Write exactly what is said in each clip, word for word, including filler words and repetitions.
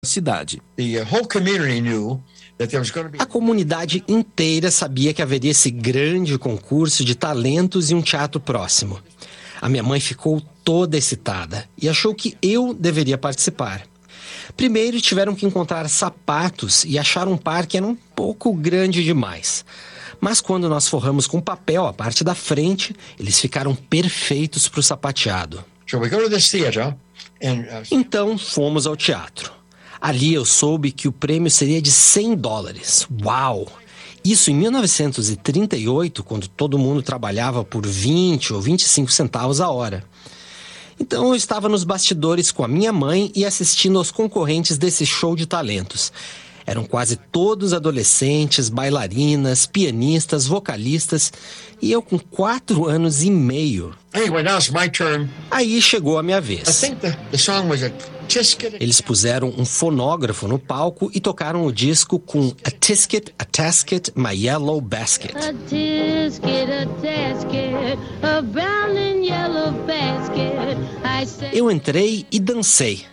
cidade. A comunidade inteira sabia que haveria esse grande concurso de talentos e um teatro próximo. A minha mãe ficou toda excitada e achou que eu deveria participar. Primeiro tiveram que encontrar sapatos e acharam um par que era um pouco grande demais. Mas quando nós forramos com papel a parte da frente, eles ficaram perfeitos para o sapateado. Então fomos ao teatro. Ali eu soube que o prêmio seria de cem dólares. Uau! Isso em mil novecentos e trinta e oito, quando todo mundo trabalhava por vinte ou vinte e cinco centavos a hora. Então eu estava nos bastidores com a minha mãe e assistindo aos concorrentes desse show de talentos. Eram quase todos adolescentes, bailarinas, pianistas, vocalistas, e eu com quatro anos e meio. Anyway, now it's my turn. Aí chegou a minha vez. I think the, the song was a tisket. Eles puseram um fonógrafo no palco e tocaram o disco com A Tisket, A Tasket, My Yellow Basket. A tisket, a tasket, a brown and yellow basket. I said... Eu entrei e dancei.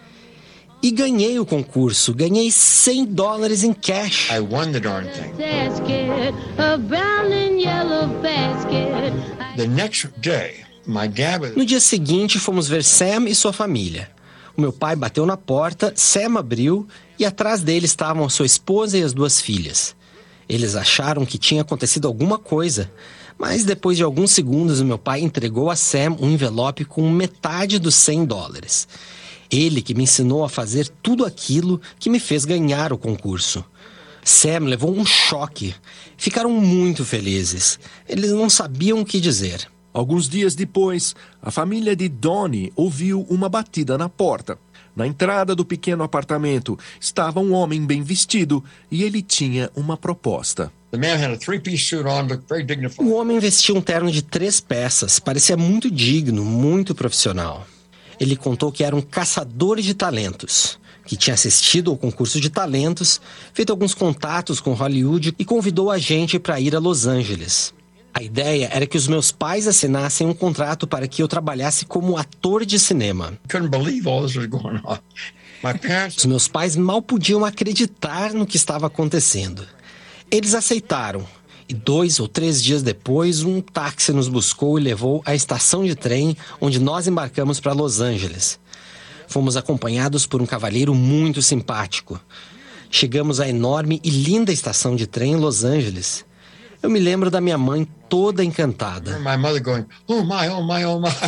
E ganhei o concurso. Ganhei cem dólares em cash. I won the darn thing. Basket, a brown and yellow basket. The next day, my dad was... No dia seguinte, fomos ver Sam e sua família. O meu pai bateu na porta, Sam abriu e atrás dele estavam a sua esposa e as duas filhas. Eles acharam que tinha acontecido alguma coisa, mas depois de alguns segundos o meu pai entregou a Sam um envelope com metade dos cem dólares. Ele que me ensinou a fazer tudo aquilo que me fez ganhar o concurso. Sam levou um choque. Ficaram muito felizes. Eles não sabiam o que dizer. Alguns dias depois, a família de Donnie ouviu uma batida na porta. Na entrada do pequeno apartamento estava um homem bem vestido e ele tinha uma proposta. The man had a three-piece suit on, looked very dignified. O homem vestia um terno de três peças. Parecia muito digno, muito profissional. Ele contou que era um caçador de talentos, que tinha assistido ao concurso de talentos, feito alguns contatos com Hollywood e convidou a gente para ir a Los Angeles. A ideia era que os meus pais assinassem um contrato para que eu trabalhasse como ator de cinema. Couldn't believe all this was going on. My parents... Os meus pais mal podiam acreditar no que estava acontecendo. Eles aceitaram. E dois ou três dias depois, um táxi nos buscou e levou à estação de trem, onde nós embarcamos para Los Angeles. Fomos acompanhados por um cavalheiro muito simpático. Chegamos à enorme e linda estação de trem em Los Angeles. Eu me lembro da minha mãe toda encantada. My mother going, oh my, oh my, oh my.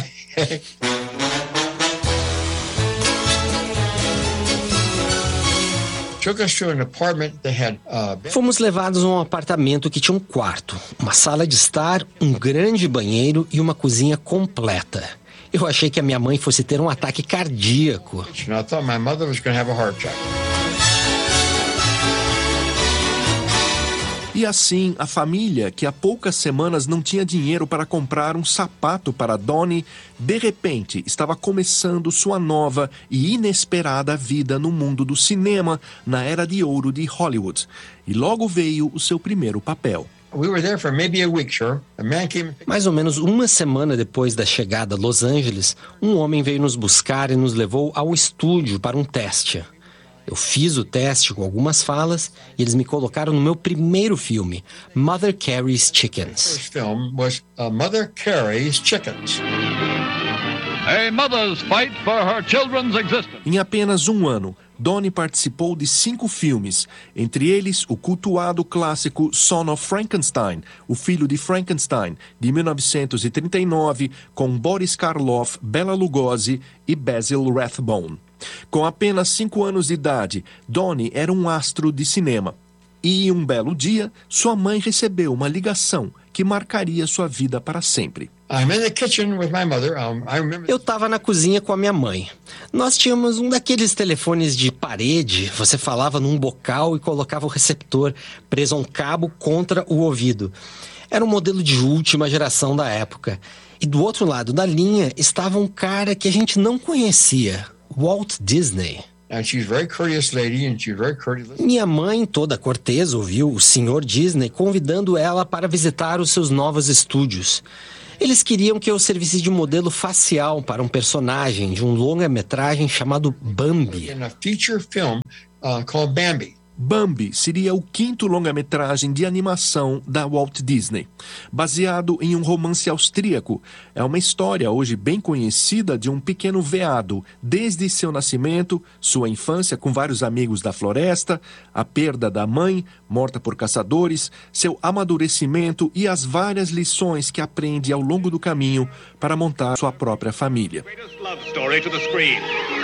Fomos levados a um apartamento que tinha um quarto, uma sala de estar, um grande banheiro e uma cozinha completa. Eu achei que a minha mãe fosse ter um ataque cardíaco. E assim, a família, que há poucas semanas não tinha dinheiro para comprar um sapato para Donnie, de repente estava começando sua nova e inesperada vida no mundo do cinema, na era de ouro de Hollywood. E logo veio o seu primeiro papel. We were there for maybe a week, sure. A man came... Mais ou menos uma semana depois da chegada a Los Angeles, um homem veio nos buscar e nos levou ao estúdio para um teste. Eu fiz o teste com algumas falas e eles me colocaram no meu primeiro filme, Mother Carey's Chickens. First film was uh, Mother Carey's Chickens. A mother's fight for her children's existence. Em apenas um ano, Donnie participou de cinco filmes, entre eles o cultuado clássico Son of Frankenstein, O Filho de Frankenstein, de mil novecentos e trinta e nove, com Boris Karloff, Bela Lugosi e Basil Rathbone. Com apenas cinco anos de idade, Donnie era um astro de cinema. E, um belo dia, sua mãe recebeu uma ligação que marcaria sua vida para sempre. Eu estava na cozinha com a minha mãe. Nós tínhamos um daqueles telefones de parede. Você falava num bocal e colocava o receptor preso a um cabo contra o ouvido. Era um modelo de última geração da época. E do outro lado da linha estava um cara que a gente não conhecia, Walt Disney. Minha mãe, toda cortês, ouviu o senhor Disney convidando ela para visitar os seus novos estúdios. Eles queriam que eu servisse de modelo facial para um personagem de um longa-metragem chamado Bambi. In a feature film uh, called Bambi. Bambi seria o quinto longa-metragem de animação da Walt Disney, baseado em um romance austríaco. É uma história hoje bem conhecida de um pequeno veado, desde seu nascimento, sua infância com vários amigos da floresta, a perda da mãe, morta por caçadores, seu amadurecimento e as várias lições que aprende ao longo do caminho para montar sua própria família. Greatest love story to the screen.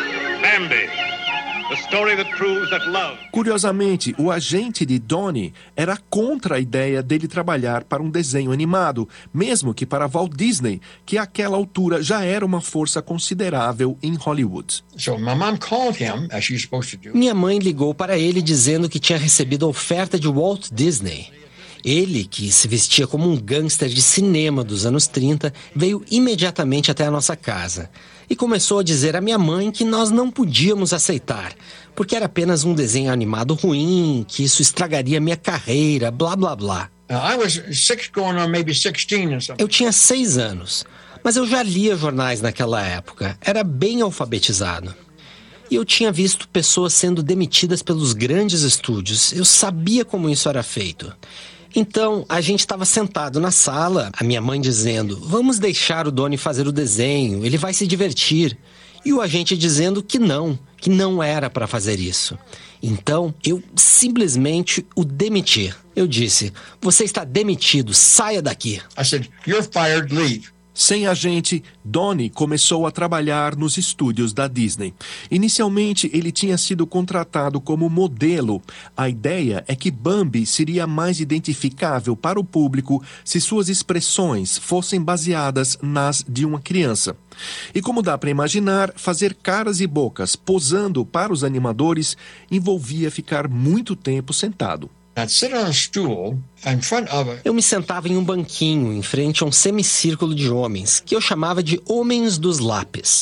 Bambi. The story that proves that love. Curiosamente, o agente de Donnie era contra a ideia dele trabalhar para um desenho animado, mesmo que para Walt Disney, que àquela altura já era uma força considerável em Hollywood. So my mom called him, as she's supposed to do. Minha mãe ligou para ele dizendo que tinha recebido a oferta de Walt Disney. Ele, que se vestia como um gangster de cinema dos anos trinta, veio imediatamente até a nossa casa e começou a dizer à minha mãe que nós não podíamos aceitar, porque era apenas um desenho animado ruim, que isso estragaria minha carreira, blá blá blá. Uh, I was six going on maybe sixteen or something. Eu tinha seis anos, mas eu já lia jornais naquela época, era bem alfabetizado. E eu tinha visto pessoas sendo demitidas pelos grandes estúdios, eu sabia como isso era feito. Então, a gente estava sentado na sala, a minha mãe dizendo, vamos deixar o Donnie fazer o desenho, ele vai se divertir. E o agente dizendo que não, que não era para fazer isso. Então, eu simplesmente o demiti. Eu disse, você está demitido, saia daqui. I said, you're fired, leave. Sem agente, Donnie começou a trabalhar nos estúdios da Disney. Inicialmente, ele tinha sido contratado como modelo. A ideia é que Bambi seria mais identificável para o público se suas expressões fossem baseadas nas de uma criança. E como dá para imaginar, fazer caras e bocas posando para os animadores envolvia ficar muito tempo sentado. I'd sit on a stool in front of a... Eu me sentava em um banquinho em frente a um semicírculo de homens, que eu chamava de Homens dos Lápis.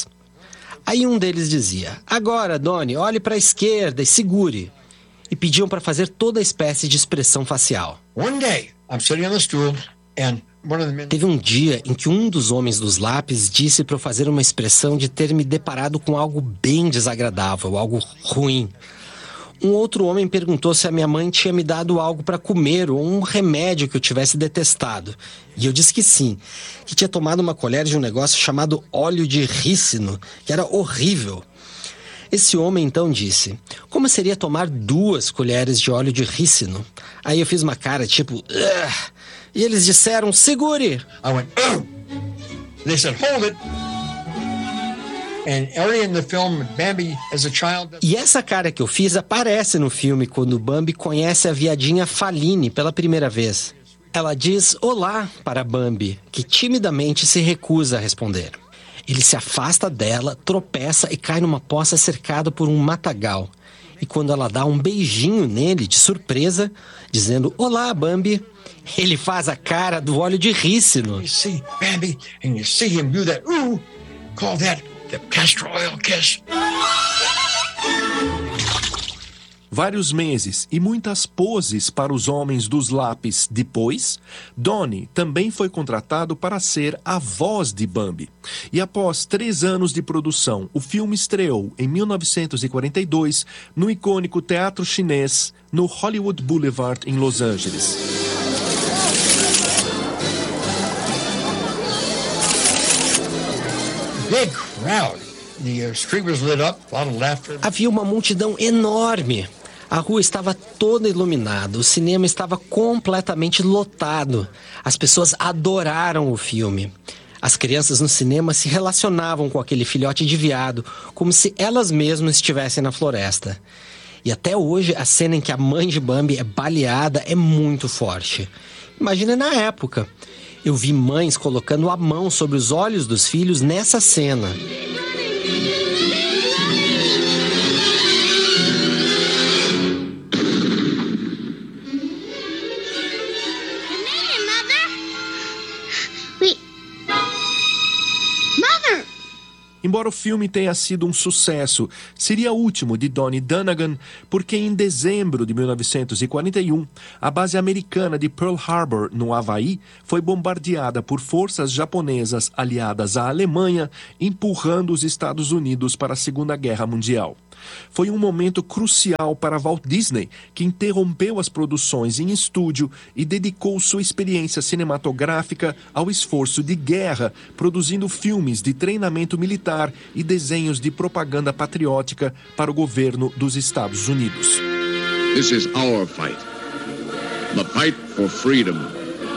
Aí um deles dizia, agora, Donnie, olhe para a esquerda e segure. E pediam para fazer toda a espécie de expressão facial. One day, I'm sitting on the stool and one of the men... Teve um dia em que um dos Homens dos Lápis disse para eu fazer uma expressão de ter me deparado com algo bem desagradável, algo ruim. Um outro homem perguntou se a minha mãe tinha me dado algo para comer ou um remédio que eu tivesse detestado. E eu disse que sim, que tinha tomado uma colher de um negócio chamado óleo de rícino, que era horrível. Esse homem então disse, como seria tomar duas colheres de óleo de rícino? Aí eu fiz uma cara tipo, ugh! E eles disseram, segure! I went, oh! They said, hold it! And early in the film, Bambi, as a child... E essa cara que eu fiz aparece no filme quando Bambi conhece a viadinha Faline pela primeira vez. Ela diz olá para Bambi, que timidamente se recusa a responder. Ele se afasta dela, tropeça e cai numa poça cercado por um matagal. E quando ela dá um beijinho nele, de surpresa, dizendo olá, Bambi, ele faz a cara do óleo de rícino. You see Bambi, and you see him do that, ooh, call that the castor oil kiss. Vários meses e muitas poses para os Homens dos Lápis depois, Donnie também foi contratado para ser a voz de Bambi. E após três anos de produção, o filme estreou em mil novecentos e quarenta e dois no icônico Teatro Chinês, no Hollywood Boulevard, em Los Angeles. Big crowd. The uh, street was lit up, a lot of laughter. Havia uma multidão enorme. A rua estava toda iluminada, o cinema estava completamente lotado. As pessoas adoraram o filme. As crianças no cinema se relacionavam com aquele filhote de veado, como se elas mesmas estivessem na floresta. E até hoje, a cena em que a mãe de Bambi é baleada é muito forte. Imagina na época. Eu vi mães colocando a mão sobre os olhos dos filhos nessa cena. Embora o filme tenha sido um sucesso, seria o último de Donnie Dunagan, porque em dezembro de mil novecentos e quarenta e um, a base americana de Pearl Harbor, no Havaí, foi bombardeada por forças japonesas aliadas à Alemanha, empurrando os Estados Unidos para a Segunda Guerra Mundial. Foi um momento crucial para Walt Disney, que interrompeu as produções em estúdio e dedicou sua experiência cinematográfica ao esforço de guerra, produzindo filmes de treinamento militar e desenhos de propaganda patriótica para o governo dos Estados Unidos. This is our fight. The fight for freedom.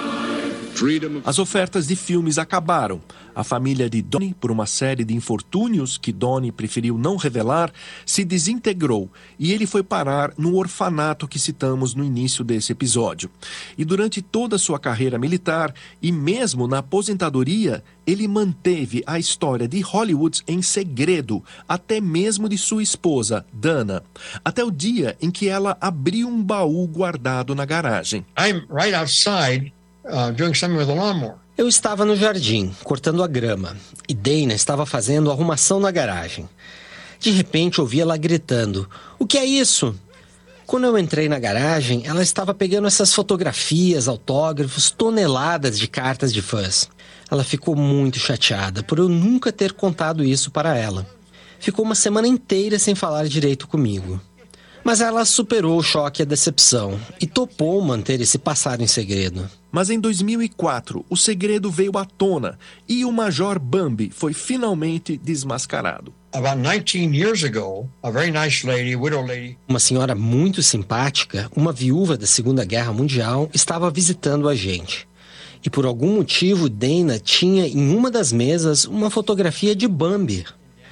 As ofertas de filmes acabaram. A família de Donnie, por uma série de infortúnios que Donnie preferiu não revelar, se desintegrou e ele foi parar no orfanato que citamos no início desse episódio. E durante toda a sua carreira militar e mesmo na aposentadoria, ele manteve a história de Hollywood em segredo, até mesmo de sua esposa, Dana, até o dia em que ela abriu um baú guardado na garagem. I'm right outside uh, doing something with a lawnmower. Eu estava no jardim, cortando a grama, e Dana estava fazendo arrumação na garagem. De repente, ouvi ela gritando: "O que é isso?" Quando eu entrei na garagem, ela estava pegando essas fotografias, autógrafos, toneladas de cartas de fãs. Ela ficou muito chateada por eu nunca ter contado isso para ela. Ficou uma semana inteira sem falar direito comigo. Mas ela superou o choque e a decepção e topou manter esse passado em segredo. Mas em dois mil e quatro, o segredo veio à tona e o Major Bambi foi finalmente desmascarado. About nineteen years ago, a very nice lady, a widow lady. Uma senhora muito simpática, uma viúva da Segunda Guerra Mundial, estava visitando a gente. E por algum motivo, Dana tinha em uma das mesas uma fotografia de Bambi.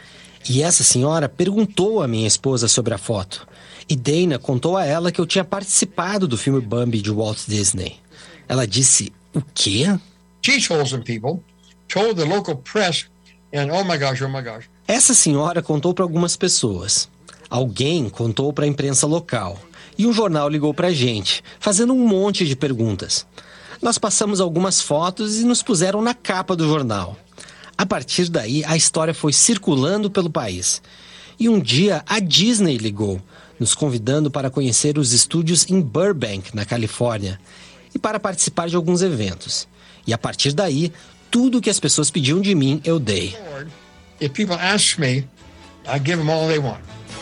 E essa senhora perguntou à minha esposa sobre a foto. E Dana contou a ela que eu tinha participado do filme Bambi de Walt Disney. Ela disse: "O quê?" She told some people, told the local press, and oh my gosh, oh my gosh. Essa senhora contou para algumas pessoas. Alguém contou para a imprensa local. E um jornal ligou para a gente, fazendo um monte de perguntas. Nós passamos algumas fotos e nos puseram na capa do jornal. A partir daí, a história foi circulando pelo país. E um dia, a Disney ligou, nos convidando para conhecer os estúdios em Burbank, na Califórnia, e para participar de alguns eventos. E a partir daí, tudo que as pessoas pediam de mim, eu dei. If people ask me, I give them all they want.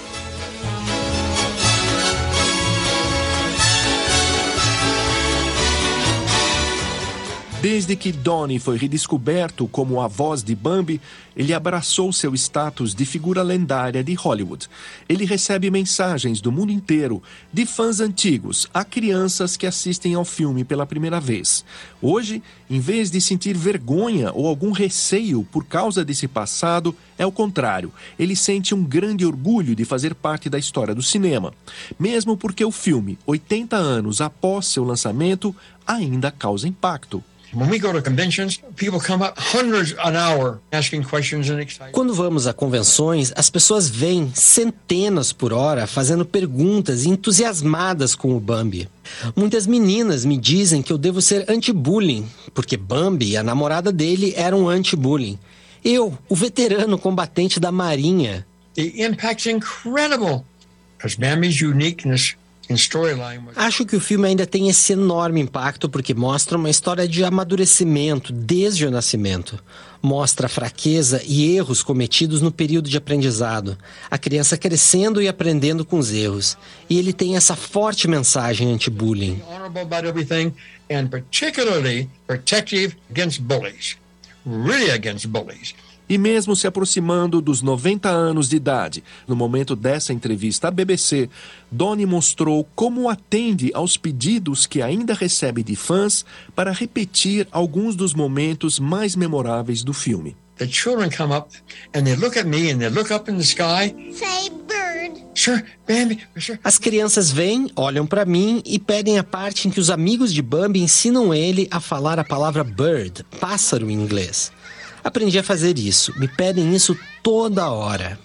Desde que Donnie foi redescoberto como a voz de Bambi, ele abraçou seu status de figura lendária de Hollywood. Ele recebe mensagens do mundo inteiro, de fãs antigos a crianças que assistem ao filme pela primeira vez. Hoje, em vez de sentir vergonha ou algum receio por causa desse passado, é o contrário. Ele sente um grande orgulho de fazer parte da história do cinema. Mesmo porque o filme, oitenta anos após seu lançamento, ainda causa impacto. When we go to conventions, people come up hundreds an hour asking questions and excited. Quando vamos a convenções, as pessoas vêm centenas por hora fazendo perguntas entusiasmadas com o Bambi. Muitas meninas me dizem que eu devo ser anti-bullying, porque Bambi e a namorada dele eram anti-bullying. Eu, o veterano combatente da Marinha. The impact's incredible, because Bambi's uniqueness in storyline was... Acho que o filme ainda tem esse enorme impacto porque mostra uma história de amadurecimento desde o nascimento. Mostra a fraqueza e erros cometidos no período de aprendizado. A criança crescendo e aprendendo com os erros. E ele tem essa forte mensagem anti-bullying. Honorable about everything, and particularly protective against bullies. Really against bullies. E mesmo se aproximando dos noventa anos de idade, no momento dessa entrevista à B B C, Donnie mostrou como atende aos pedidos que ainda recebe de fãs para repetir alguns dos momentos mais memoráveis do filme. The children come up and they look at me and they look up in the sky. Say bird. Sure, Bambi, sure. As crianças vêm, olham para mim e pedem a parte em que os amigos de Bambi ensinam ele a falar a palavra bird, pássaro em inglês. Aprendi a fazer isso. Me pedem isso toda hora.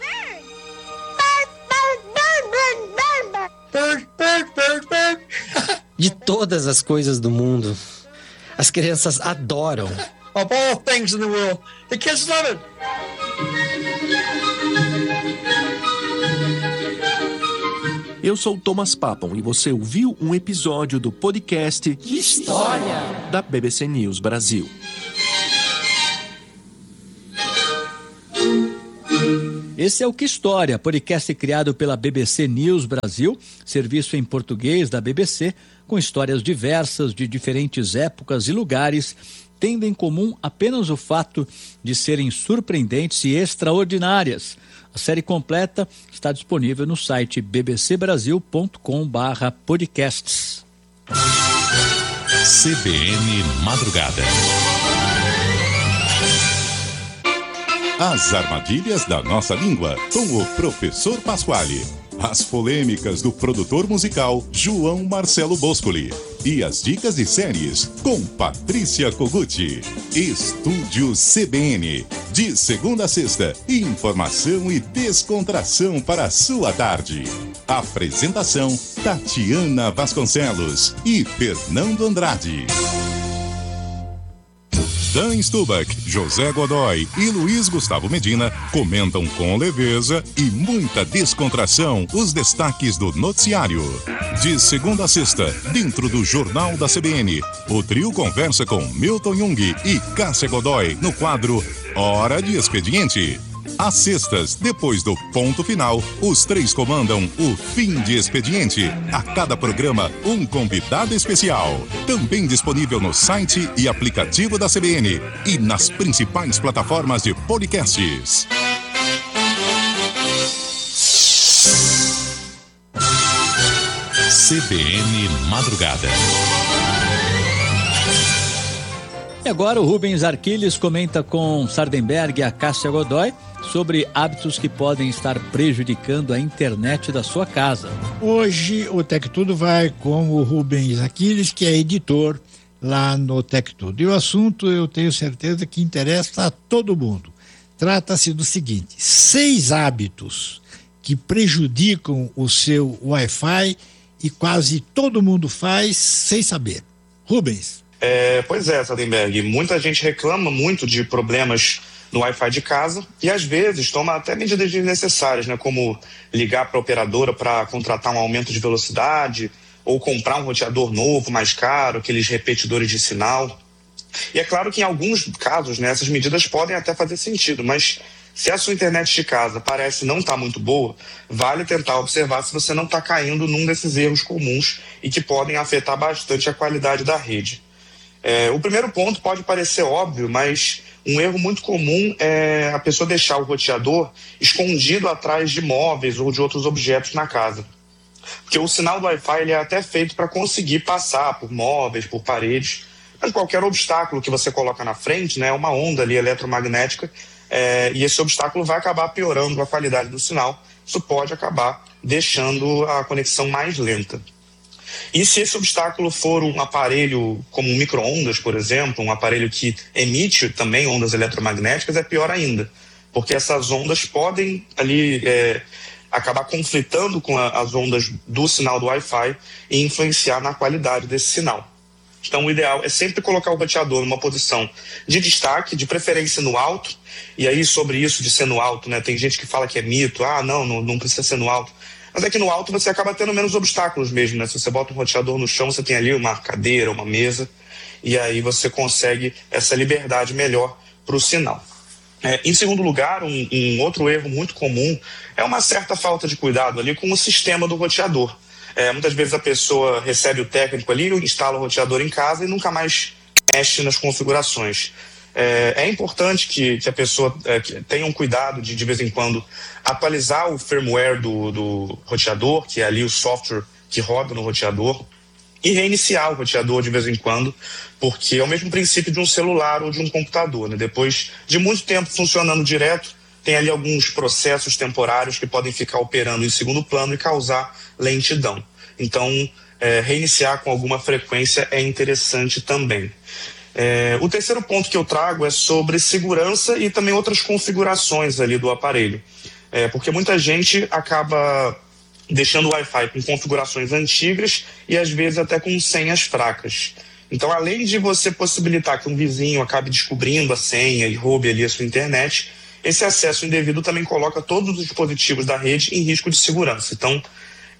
Bird, bird, bird, bird. De todas as coisas do mundo, as crianças adoram. Of all things in the world, the kids love it. Eu sou Thomas Papon e você ouviu um episódio do podcast Que História da B B C News Brasil. Esse é o Que História, podcast criado pela B B C News Brasil, serviço em português da B B C, com histórias diversas de diferentes épocas e lugares, tendo em comum apenas o fato de serem surpreendentes e extraordinárias. A série completa está disponível no site b b c brasil ponto com barra podcasts. C B N Madrugada. As armadilhas da nossa língua, com o professor Pasquale. As polêmicas do produtor musical João Marcelo Boscoli. E as dicas de séries com Patrícia Koguchi. Estúdio C B N. De segunda a sexta, informação e descontração para a sua tarde. Apresentação Tatiana Vasconcelos e Fernando Andrade. Dan Stubach, José Godoy e Luiz Gustavo Medina comentam com leveza e muita descontração os destaques do noticiário. De segunda a sexta, dentro do Jornal da C B N, o trio conversa com Milton Jung e Cássia Godoy no quadro Hora de Expediente. Às sextas, depois do ponto final, os três comandam o Fim de Expediente. A cada programa, um convidado especial. Também disponível no site e aplicativo da C B N e nas principais plataformas de podcasts. C B N Madrugada. E agora o Rubens Arquiles comenta com Sardenberg e a Cássia Godoy sobre hábitos que podem estar prejudicando a internet da sua casa. Hoje o Tec Tudo vai com o Rubens Arquiles, que é editor lá no Tec Tudo. E o assunto, eu tenho certeza que interessa a todo mundo. Trata-se do seguinte: seis hábitos que prejudicam o seu Wi-Fi e quase todo mundo faz sem saber. Rubens. É, pois é, Sardenberg, muita gente reclama muito de problemas no Wi-Fi de casa e às vezes toma até medidas desnecessárias, né, como ligar para a operadora para contratar um aumento de velocidade ou comprar um roteador novo, mais caro, aqueles repetidores de sinal. E é claro que em alguns casos, né, essas medidas podem até fazer sentido, mas se a sua internet de casa parece não estar muito boa, vale tentar observar se você não está caindo num desses erros comuns e que podem afetar bastante a qualidade da rede. É, o primeiro ponto pode parecer óbvio, mas um erro muito comum é a pessoa deixar o roteador escondido atrás de móveis ou de outros objetos na casa. Porque o sinal do Wi-Fi ele é até feito para conseguir passar por móveis, por paredes, mas qualquer obstáculo que você coloca na frente, né, é uma onda ali eletromagnética, é, e esse obstáculo vai acabar piorando a qualidade do sinal. Isso pode acabar deixando a conexão mais lenta. E se esse obstáculo for um aparelho como um micro-ondas, por exemplo, um aparelho que emite também ondas eletromagnéticas, é pior ainda, porque essas ondas podem ali é, acabar conflitando com a, as ondas do sinal do Wi-Fi e influenciar na qualidade desse sinal. Então o ideal é sempre colocar o roteador numa posição de destaque, de preferência no alto, e aí sobre isso de ser no alto, né, tem gente que fala que é mito, ah não, não, não precisa ser no alto. Mas é que no alto você acaba tendo menos obstáculos mesmo, né? Se você bota um roteador no chão, você tem ali uma cadeira, uma mesa, e aí você consegue essa liberdade melhor para o sinal. É, em segundo lugar, um, um outro erro muito comum é uma certa falta de cuidado ali com o sistema do roteador. É, muitas vezes a pessoa recebe o técnico ali, instala o roteador em casa e nunca mais mexe nas configurações. É, é importante que, que a pessoa é, que tenha um cuidado de, de vez em quando, atualizar o firmware do, do roteador, que é ali o software que roda no roteador, e reiniciar o roteador de vez em quando, porque é o mesmo princípio de um celular ou de um computador, né? Depois de muito tempo funcionando direto, tem ali alguns processos temporários que podem ficar operando em segundo plano e causar lentidão. Então, é, reiniciar com alguma frequência é interessante também. É, o terceiro ponto que eu trago é sobre segurança e também outras configurações ali do aparelho. É, porque muita gente acaba deixando o Wi-Fi com configurações antigas e às vezes até com senhas fracas. Então, além de você possibilitar que um vizinho acabe descobrindo a senha e roube ali a sua internet, esse acesso indevido também coloca todos os dispositivos da rede em risco de segurança. Então,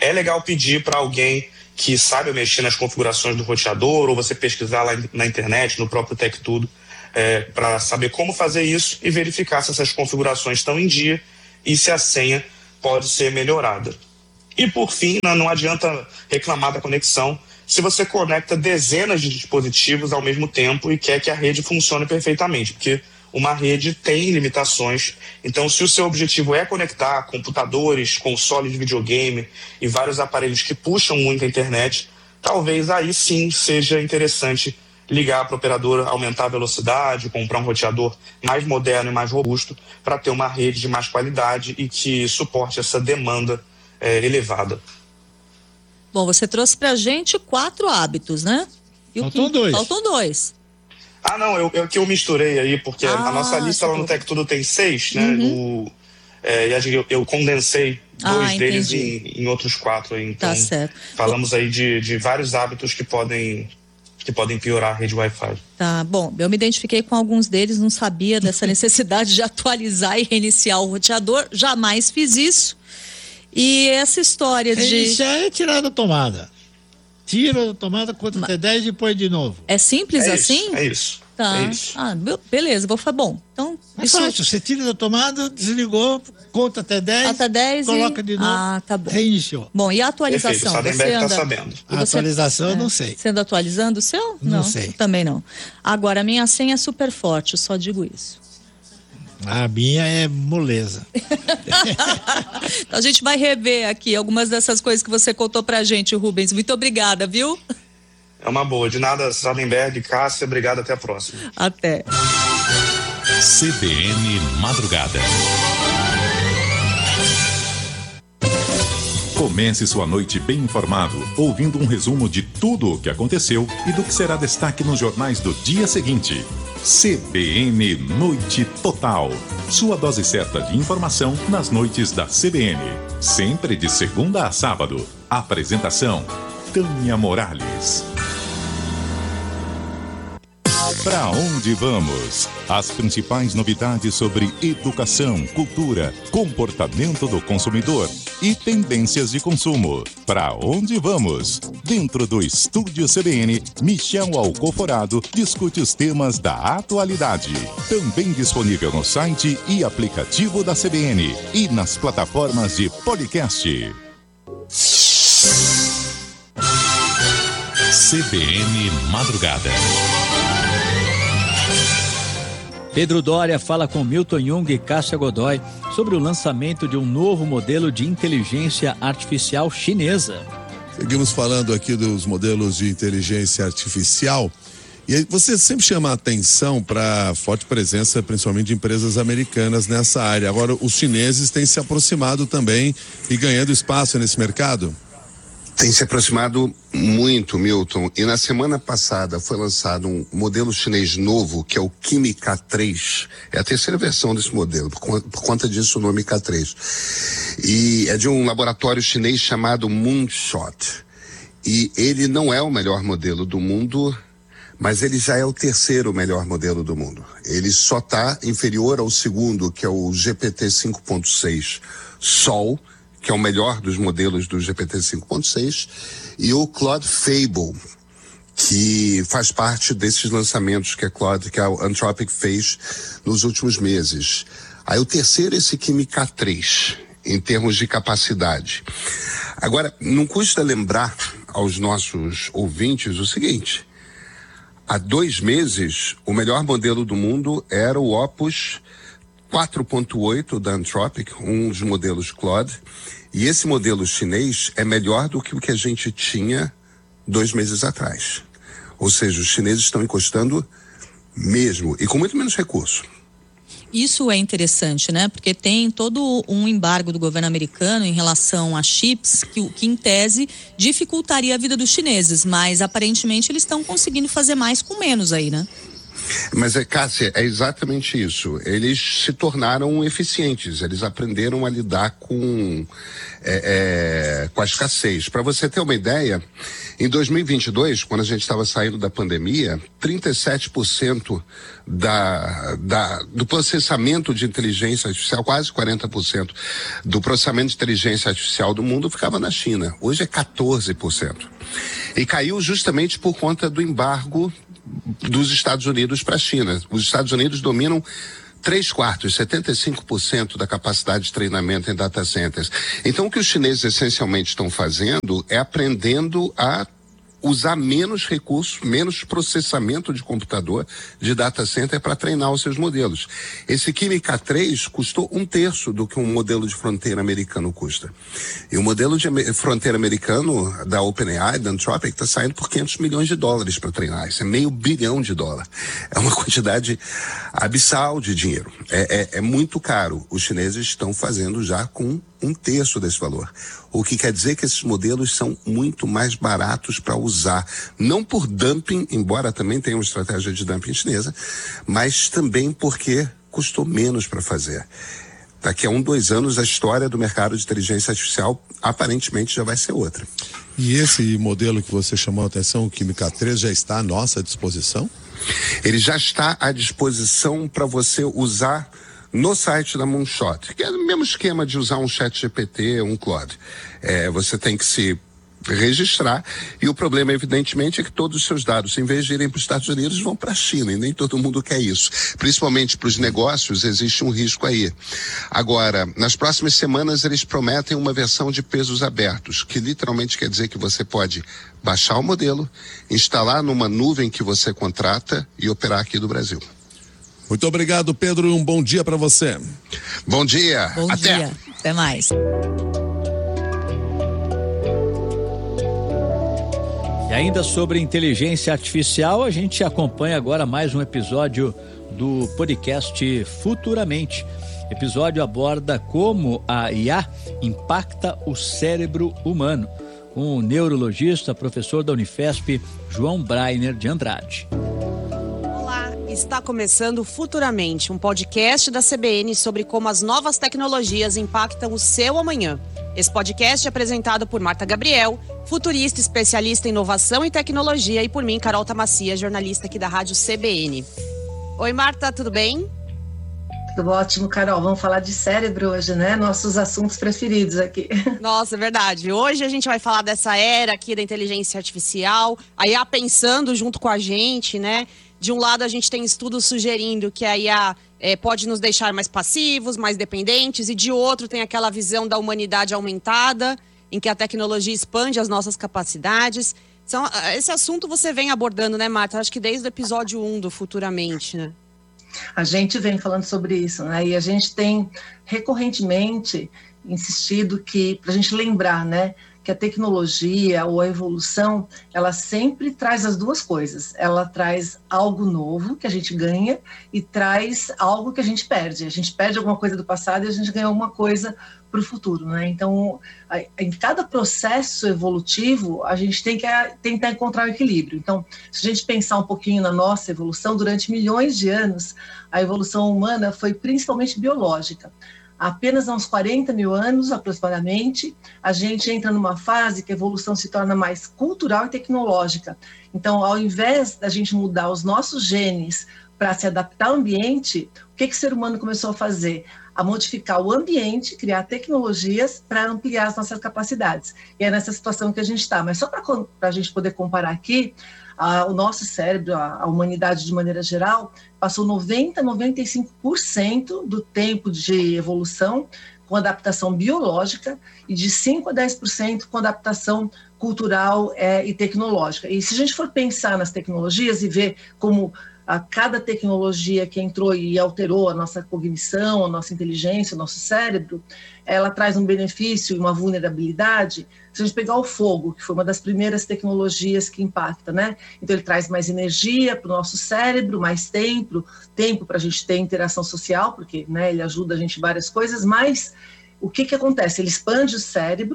é legal pedir para alguém que sabe mexer nas configurações do roteador, ou você pesquisar lá na internet, no próprio TecTudo, é, para saber como fazer isso e verificar se essas configurações estão em dia e se a senha pode ser melhorada. E por fim, não adianta reclamar da conexão se você conecta dezenas de dispositivos ao mesmo tempo e quer que a rede funcione perfeitamente, porque uma rede tem limitações. Então, se o seu objetivo é conectar computadores, consoles de videogame e vários aparelhos que puxam muita internet, talvez aí sim seja interessante ligar para a operadora, aumentar a velocidade, comprar um roteador mais moderno e mais robusto para ter uma rede de mais qualidade e que suporte essa demanda é, elevada. Bom, você trouxe pra gente quatro hábitos, né? E Faltam o que... dois. Faltam dois. Ah, não, eu, eu que eu misturei aí, porque ah, a nossa lista lá no TecTudo tem seis, né? Uhum. O, é, e eu, eu condensei dois ah, deles em, em outros quatro aí. Então, tá certo. Falamos aí de, de vários hábitos que podem, que podem piorar a rede Wi-Fi. Tá, bom, eu me identifiquei com alguns deles, não sabia dessa necessidade de atualizar e reiniciar o roteador, jamais fiz isso. E essa história de... Reiniciar é tirar da tomada. Tira da tomada, conta até dez e põe de novo. É simples é assim? Isso, é isso. Tá. É isso. Ah, beleza, vou falar. Bom, então. É isso... fácil, você tira da tomada, desligou, conta até dez, até dez coloca e... de novo, ah, tá bom. reiniciou. Bom, e a atualização? Perfeito, você anda... tá sabendo. A você... atualização é. eu não sei. Você anda atualizando o seu? Não, não sei. Também não. Agora, a minha senha é super forte, eu só digo isso. A minha é moleza. Então a gente vai rever aqui algumas dessas coisas que você contou pra gente, Rubens. Muito obrigada, viu? É uma boa. De nada, Sardenberg, Cássia, obrigado, até a próxima. Até. C B N Madrugada. Comece sua noite bem informado, ouvindo um resumo de tudo o que aconteceu e do que será destaque nos jornais do dia seguinte. C B N Noite Total. Sua dose certa de informação nas noites da C B N. Sempre de segunda a sábado. Apresentação: Tânia Morales. Pra onde vamos? As principais novidades sobre educação, cultura, comportamento do consumidor e tendências de consumo. Pra onde vamos? Dentro do Estúdio C B N, Michel Alcoforado discute os temas da atualidade. Também disponível no site e aplicativo da C B N e nas plataformas de podcast. C B N Madrugada. Pedro Doria fala com Milton Jung e Cássia Godoy sobre o lançamento de um novo modelo de inteligência artificial chinesa. Seguimos falando aqui dos modelos de inteligência artificial. E aí você sempre chama a atenção para a forte presença, principalmente de empresas americanas nessa área. Agora, os chineses têm se aproximado também e ganhando espaço nesse mercado? Tem se aproximado muito, Milton. E na semana passada foi lançado um modelo chinês novo, que é o Kimi K três. É a terceira versão desse modelo, por, por conta disso o nome K três. E é de um laboratório chinês chamado Moonshot. E ele não é o melhor modelo do mundo, mas ele já é o terceiro melhor modelo do mundo. Ele só está inferior ao segundo, que é o G P T cinco ponto seis Sol, que é o melhor dos modelos do G P T cinco ponto seis, e o Claude Fable, que faz parte desses lançamentos que a Claude, que a Anthropic fez nos últimos meses. Aí o terceiro é esse Kimi K três, em termos de capacidade. Agora, não custa lembrar aos nossos ouvintes o seguinte: há dois meses, o melhor modelo do mundo era o Opus quatro ponto oito da Anthropic, um dos modelos Claude, e esse modelo chinês é melhor do que o que a gente tinha dois meses atrás. Ou seja, os chineses estão encostando mesmo, e com muito menos recurso. Isso é interessante, né? Porque tem todo um embargo do governo americano em relação a chips que, que em tese, dificultaria a vida dos chineses, mas aparentemente eles estão conseguindo fazer mais com menos aí, né? Mas, é, Cássia, é exatamente isso. Eles se tornaram eficientes, eles aprenderam a lidar com, é, é, com a escassez. Para você ter uma ideia, em dois mil e vinte e dois, quando a gente estava saindo da pandemia, trinta e sete por cento da, da, do processamento de inteligência artificial, quase quarenta por cento do processamento de inteligência artificial do mundo ficava na China. Hoje é quatorze por cento. E caiu justamente por conta do embargo dos Estados Unidos para a China. Os Estados Unidos dominam três quartos, setenta e cinco por cento da capacidade de treinamento em data centers. Então, o que os chineses essencialmente estão fazendo é aprendendo a usar menos recursos, menos processamento de computador de data center para treinar os seus modelos. Esse Kimi K três custou um terço do que um modelo de fronteira americano custa. E o modelo de fronteira americano da OpenAI, da Anthropic, está saindo por quinhentos milhões de dólares para treinar. Isso é meio bilhão de dólar. É uma quantidade abissal de dinheiro. É, é, é muito caro. Os chineses estão fazendo já com um terço desse valor. O que quer dizer que esses modelos são muito mais baratos para usar. Não por dumping, embora também tenha uma estratégia de dumping chinesa, mas também porque custou menos para fazer. Daqui a um, dois anos, a história do mercado de inteligência artificial aparentemente já vai ser outra. E esse modelo que você chamou a atenção, o Kimi K três, já está à nossa disposição? Ele já está à disposição para você usar no site da Moonshot, que é o mesmo esquema de usar um chat G P T, um Claude. É, você tem que se registrar e o problema, evidentemente, é que todos os seus dados, em vez de irem para os Estados Unidos, vão para a China, e nem todo mundo quer isso. Principalmente para os negócios, existe um risco aí. Agora, nas próximas semanas, eles prometem uma versão de pesos abertos, que literalmente quer dizer que você pode baixar o modelo, instalar numa nuvem que você contrata e operar aqui do Brasil. Muito obrigado, Pedro, e um bom dia para você. Bom dia. Bom Até. dia. Até mais. E ainda sobre inteligência artificial, a gente acompanha agora mais um episódio do podcast Futuramente. O episódio aborda como a I A impacta o cérebro humano, com o neurologista, professor da Unifesp, João Brainer de Andrade. Está começando Futuramente, um podcast da C B N sobre como as novas tecnologias impactam o seu amanhã. Esse podcast é apresentado por Marta Gabriel, futurista especialista em inovação e tecnologia, e por mim, Carol Tamacia, jornalista aqui da Rádio C B N. Oi, Marta, tudo bem? Tudo ótimo, Carol. Vamos falar de cérebro hoje, né? Nossos assuntos preferidos aqui. Nossa, é verdade. Hoje a gente vai falar dessa era aqui da inteligência artificial, a I A pensando junto com a gente, né? De um lado, a gente tem estudos sugerindo que a I A é, pode nos deixar mais passivos, mais dependentes, e de outro tem aquela visão da humanidade aumentada, em que a tecnologia expande as nossas capacidades. Então, esse assunto você vem abordando, né, Marta? Acho que desde o episódio um do Futuramente, né? A gente vem falando sobre isso, né? E a gente tem recorrentemente insistido que, para a gente lembrar, né? Que a tecnologia ou a evolução, ela sempre traz as duas coisas. Ela traz algo novo que a gente ganha e traz algo que a gente perde. A gente perde alguma coisa do passado e a gente ganha alguma coisa para o futuro, né? Então, a, em cada processo evolutivo, a gente tem que a, tentar encontrar o equilíbrio. Então, se a gente pensar um pouquinho na nossa evolução, durante milhões de anos, a evolução humana foi principalmente biológica. Apenas há uns quarenta mil anos, aproximadamente, a gente entra numa fase que a evolução se torna mais cultural e tecnológica. Então, ao invés da gente mudar os nossos genes para se adaptar ao ambiente, o que, que o ser humano começou a fazer? A modificar o ambiente, criar tecnologias para ampliar as nossas capacidades. E é nessa situação que a gente está. Mas só para a gente poder comparar aqui, a, o nosso cérebro, a, a humanidade de maneira geral, passou noventa, noventa e cinco por cento do tempo de evolução com adaptação biológica e de cinco a dez por cento com adaptação cultural é, e tecnológica. E se a gente for pensar nas tecnologias e ver como a cada tecnologia que entrou e alterou a nossa cognição, a nossa inteligência, o nosso cérebro, ela traz um benefício e uma vulnerabilidade. Se a gente pegar o fogo, que foi uma das primeiras tecnologias que impacta, né? Então ele traz mais energia para o nosso cérebro, mais tempo, tempo para a gente ter interação social, porque, né, ele ajuda a gente em várias coisas, mas o que que acontece? Ele expande o cérebro,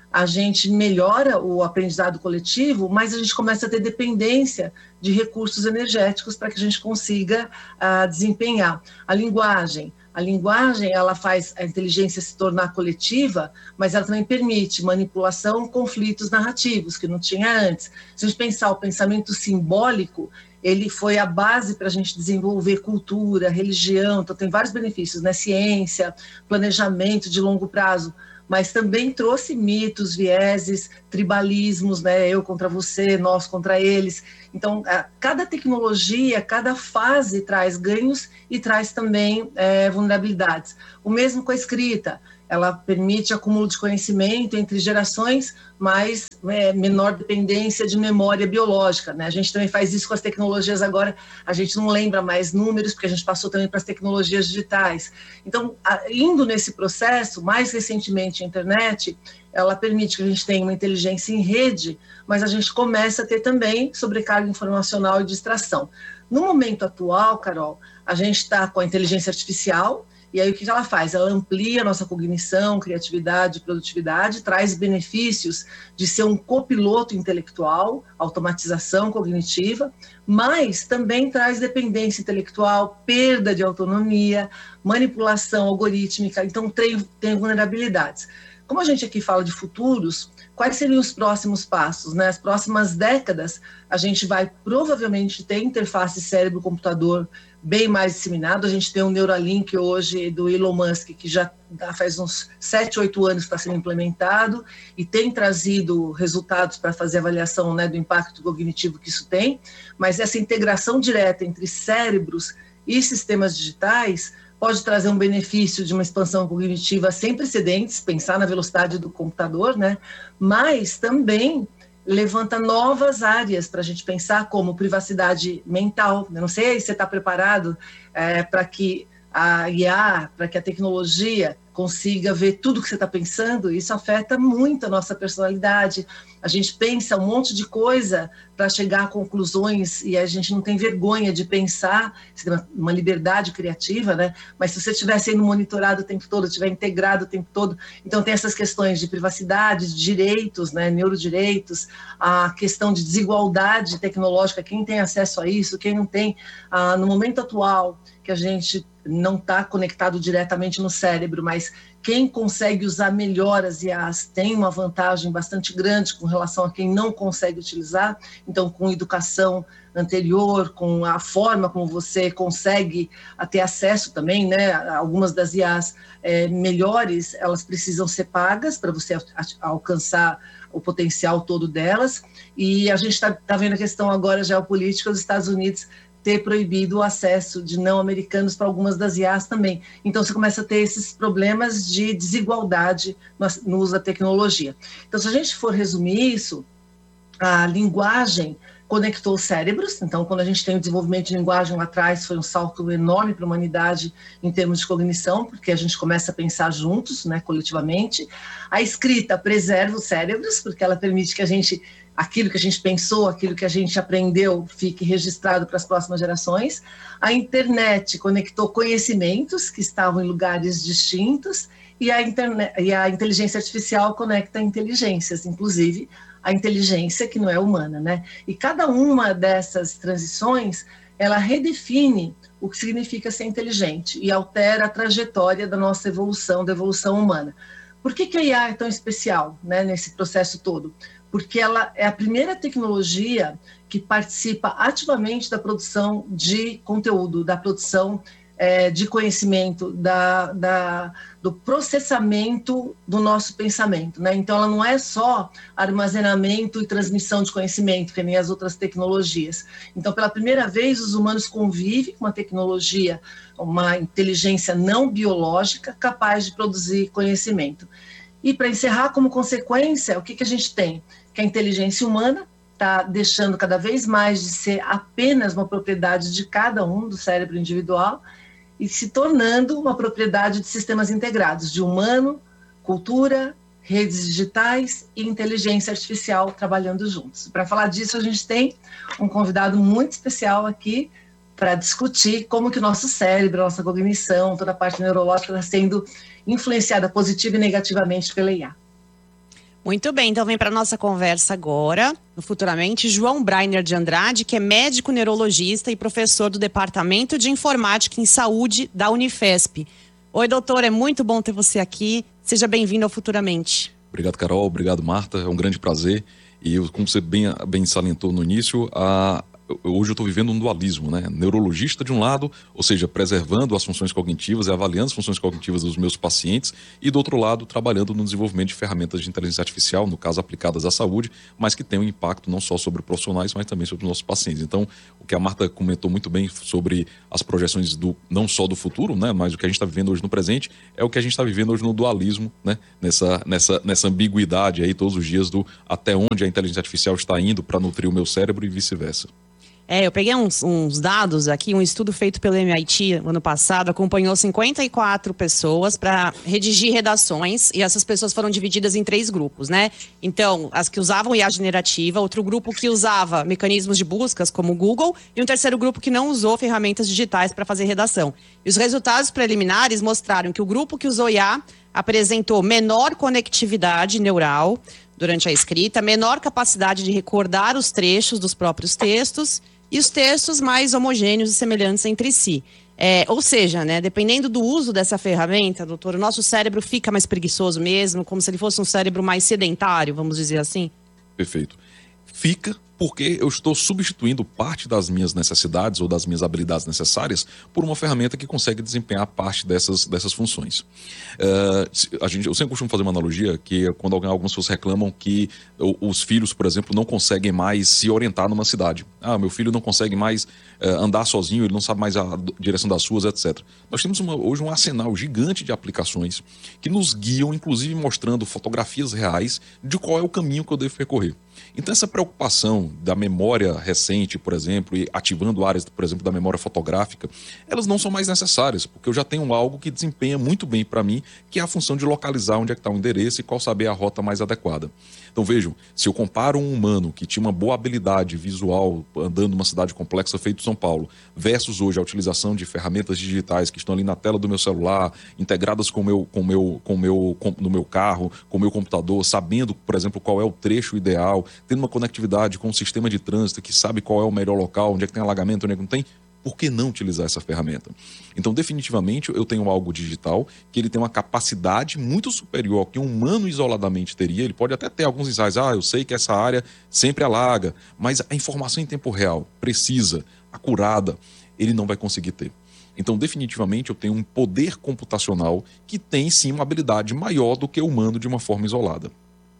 a gente melhora o aprendizado coletivo, mas a gente começa a ter dependência de recursos energéticos para que a gente consiga uh, desempenhar. A linguagem, a linguagem, ela faz a inteligência se tornar coletiva, mas ela também permite manipulação, conflitos narrativos, que não tinha antes. Se a gente pensar o pensamento simbólico, ele foi a base para a gente desenvolver cultura, religião, então tem vários benefícios, né? Ciência, planejamento de longo prazo, mas também trouxe mitos, vieses, tribalismos, né? Eu contra você, nós contra eles. Então, a, cada tecnologia, cada fase traz ganhos e traz também é, vulnerabilidades. O mesmo com a escrita. Ela permite acúmulo de conhecimento entre gerações, mas é, menor dependência de memória biológica, né? A gente também faz isso com as tecnologias agora, a gente não lembra mais números, porque a gente passou também para as tecnologias digitais. Então, a, indo nesse processo, mais recentemente a internet, ela permite que a gente tenha uma inteligência em rede, mas a gente começa a ter também sobrecarga informacional e distração. No momento atual, Carol, a gente está com a inteligência artificial. E aí o que ela faz? Ela amplia a nossa cognição, criatividade, produtividade, traz benefícios de ser um copiloto intelectual, automatização cognitiva, mas também traz dependência intelectual, perda de autonomia, manipulação algorítmica, então tem, tem vulnerabilidades. Como a gente aqui fala de futuros, quais seriam os próximos passos? Nas próximas décadas, a gente vai provavelmente ter interface cérebro-computador bem mais disseminado. A gente tem um Neuralink hoje do Elon Musk, que já faz uns sete, oito anos está sendo implementado e tem trazido resultados para fazer avaliação, né, do impacto cognitivo que isso tem, mas essa integração direta entre cérebros e sistemas digitais pode trazer um benefício de uma expansão cognitiva sem precedentes, pensar na velocidade do computador, né? Mas também levanta novas áreas para a gente pensar, como privacidade mental. Eu não sei se você está preparado é, para que a I A, para que a tecnologia consiga ver tudo que você está pensando. Isso afeta muito a nossa personalidade. A gente pensa um monte de coisa para chegar a conclusões e a gente não tem vergonha de pensar, uma liberdade criativa, né? Mas se você estiver sendo monitorado o tempo todo, estiver integrado o tempo todo, então tem essas questões de privacidade, de direitos, né? Neurodireitos, a questão de desigualdade tecnológica, quem tem acesso a isso, quem não tem. Ah, no momento atual, que a gente não está conectado diretamente no cérebro, mas quem consegue usar melhor as I As tem uma vantagem bastante grande com relação a quem não consegue utilizar. Então, com educação anterior, com a forma como você consegue ter acesso também, né? Algumas das I As é, melhores, elas precisam ser pagas para você alcançar o potencial todo delas. E a gente está tá vendo a questão agora geopolítica dos Estados Unidos ter proibido o acesso de não americanos para algumas das I As também. Então, você começa a ter esses problemas de desigualdade no uso da tecnologia. Então, se a gente for resumir isso, a linguagem conectou os cérebros. Então, quando a gente tem o desenvolvimento de linguagem lá atrás, foi um salto enorme para a humanidade em termos de cognição, porque a gente começa a pensar juntos, né, coletivamente. A escrita preserva os cérebros, porque ela permite que a gente, aquilo que a gente pensou, aquilo que a gente aprendeu, fique registrado para as próximas gerações. A internet conectou conhecimentos que estavam em lugares distintos, e a, internet, e a inteligência artificial conecta inteligências, inclusive a inteligência que não é humana, né? E cada uma dessas transições, ela redefine o que significa ser inteligente e altera a trajetória da nossa evolução, da evolução humana. Por que que a I A é tão especial, né, nesse processo todo? Porque ela é a primeira tecnologia que participa ativamente da produção de conteúdo, da produção é, de conhecimento, da, da, do processamento do nosso pensamento, né? Então, ela não é só armazenamento e transmissão de conhecimento, que nem as outras tecnologias. Então, pela primeira vez, os humanos convivem com uma tecnologia, uma inteligência não biológica capaz de produzir conhecimento. E, para encerrar, como consequência, o que, que a gente tem? Que a inteligência humana está deixando cada vez mais de ser apenas uma propriedade de cada um, do cérebro individual, e se tornando uma propriedade de sistemas integrados, de humano, cultura, redes digitais e inteligência artificial trabalhando juntos. Para falar disso, a gente tem um convidado muito especial aqui para discutir como que o nosso cérebro, a nossa cognição, toda a parte neurológica está sendo influenciada positiva e negativamente pela I A. Muito bem, então vem para nossa conversa agora, no Futuramente, João Brainer de Andrade, que é médico neurologista e professor do Departamento de Informática em Saúde da Unifesp. Oi, doutor, é muito bom ter você aqui. Seja bem-vindo ao Futuramente. Obrigado, Carol. Obrigado, Marta. É um grande prazer. E eu, como você bem, bem salientou no início, a... hoje eu estou vivendo um dualismo, né? Neurologista de um lado, ou seja, preservando as funções cognitivas e avaliando as funções cognitivas dos meus pacientes, e do outro lado, trabalhando no desenvolvimento de ferramentas de inteligência artificial, no caso aplicadas à saúde, mas que tem um impacto não só sobre profissionais, mas também sobre os nossos pacientes. Então, o que a Marta comentou muito bem sobre as projeções do, não só do futuro, né? Mas o que a gente está vivendo hoje no presente, é o que a gente está vivendo hoje no dualismo, né? Nessa, nessa, nessa ambiguidade aí todos os dias do até onde a inteligência artificial está indo para nutrir o meu cérebro e vice-versa. É, eu peguei uns, uns dados aqui, um estudo feito pelo M I T no ano passado, acompanhou cinquenta e quatro pessoas para redigir redações, e essas pessoas foram divididas em três grupos, né? Então, as que usavam I A generativa, outro grupo que usava mecanismos de buscas, como o Google, e um terceiro grupo que não usou ferramentas digitais para fazer redação. E os resultados preliminares mostraram que o grupo que usou I A apresentou menor conectividade neural durante a escrita, menor capacidade de recordar os trechos dos próprios textos, e os textos mais homogêneos e semelhantes entre si. É, ou seja, né, dependendo do uso dessa ferramenta, doutor, o nosso cérebro fica mais preguiçoso mesmo, como se ele fosse um cérebro mais sedentário, vamos dizer assim? Perfeito. Fica porque eu estou substituindo parte das minhas necessidades ou das minhas habilidades necessárias por uma ferramenta que consegue desempenhar parte dessas, dessas funções. Uh, a gente, eu sempre costumo fazer uma analogia que é quando algumas pessoas reclamam que os filhos, por exemplo, não conseguem mais se orientar numa cidade. Ah, meu filho não consegue mais uh, andar sozinho, ele não sabe mais a direção das ruas, etcétera. Nós temos uma, hoje um arsenal gigante de aplicações que nos guiam, inclusive mostrando fotografias reais de qual é o caminho que eu devo percorrer. Então essa preocupação da memória recente, por exemplo, e ativando áreas, por exemplo, da memória fotográfica, elas não são mais necessárias, porque eu já tenho algo que desempenha muito bem para mim, que é a função de localizar onde é que está o endereço e qual saber a rota mais adequada. Então vejam, se eu comparo um humano que tinha uma boa habilidade visual andando numa cidade complexa feito São Paulo, versus hoje a utilização de ferramentas digitais que estão ali na tela do meu celular, integradas com meu, com meu, com meu, com, no meu carro, com o meu computador, sabendo, por exemplo, qual é o trecho ideal, tendo uma conectividade com o sistema de trânsito que sabe qual é o melhor local, onde é que tem alagamento, onde é que não tem, por que não utilizar essa ferramenta? Então, definitivamente, eu tenho algo digital que ele tem uma capacidade muito superior ao que um humano isoladamente teria. Ele pode até ter alguns insights, ah, eu sei que essa área sempre alaga, mas a informação em tempo real, precisa, acurada, ele não vai conseguir ter. Então, definitivamente, eu tenho um poder computacional que tem, sim, uma habilidade maior do que o humano de uma forma isolada.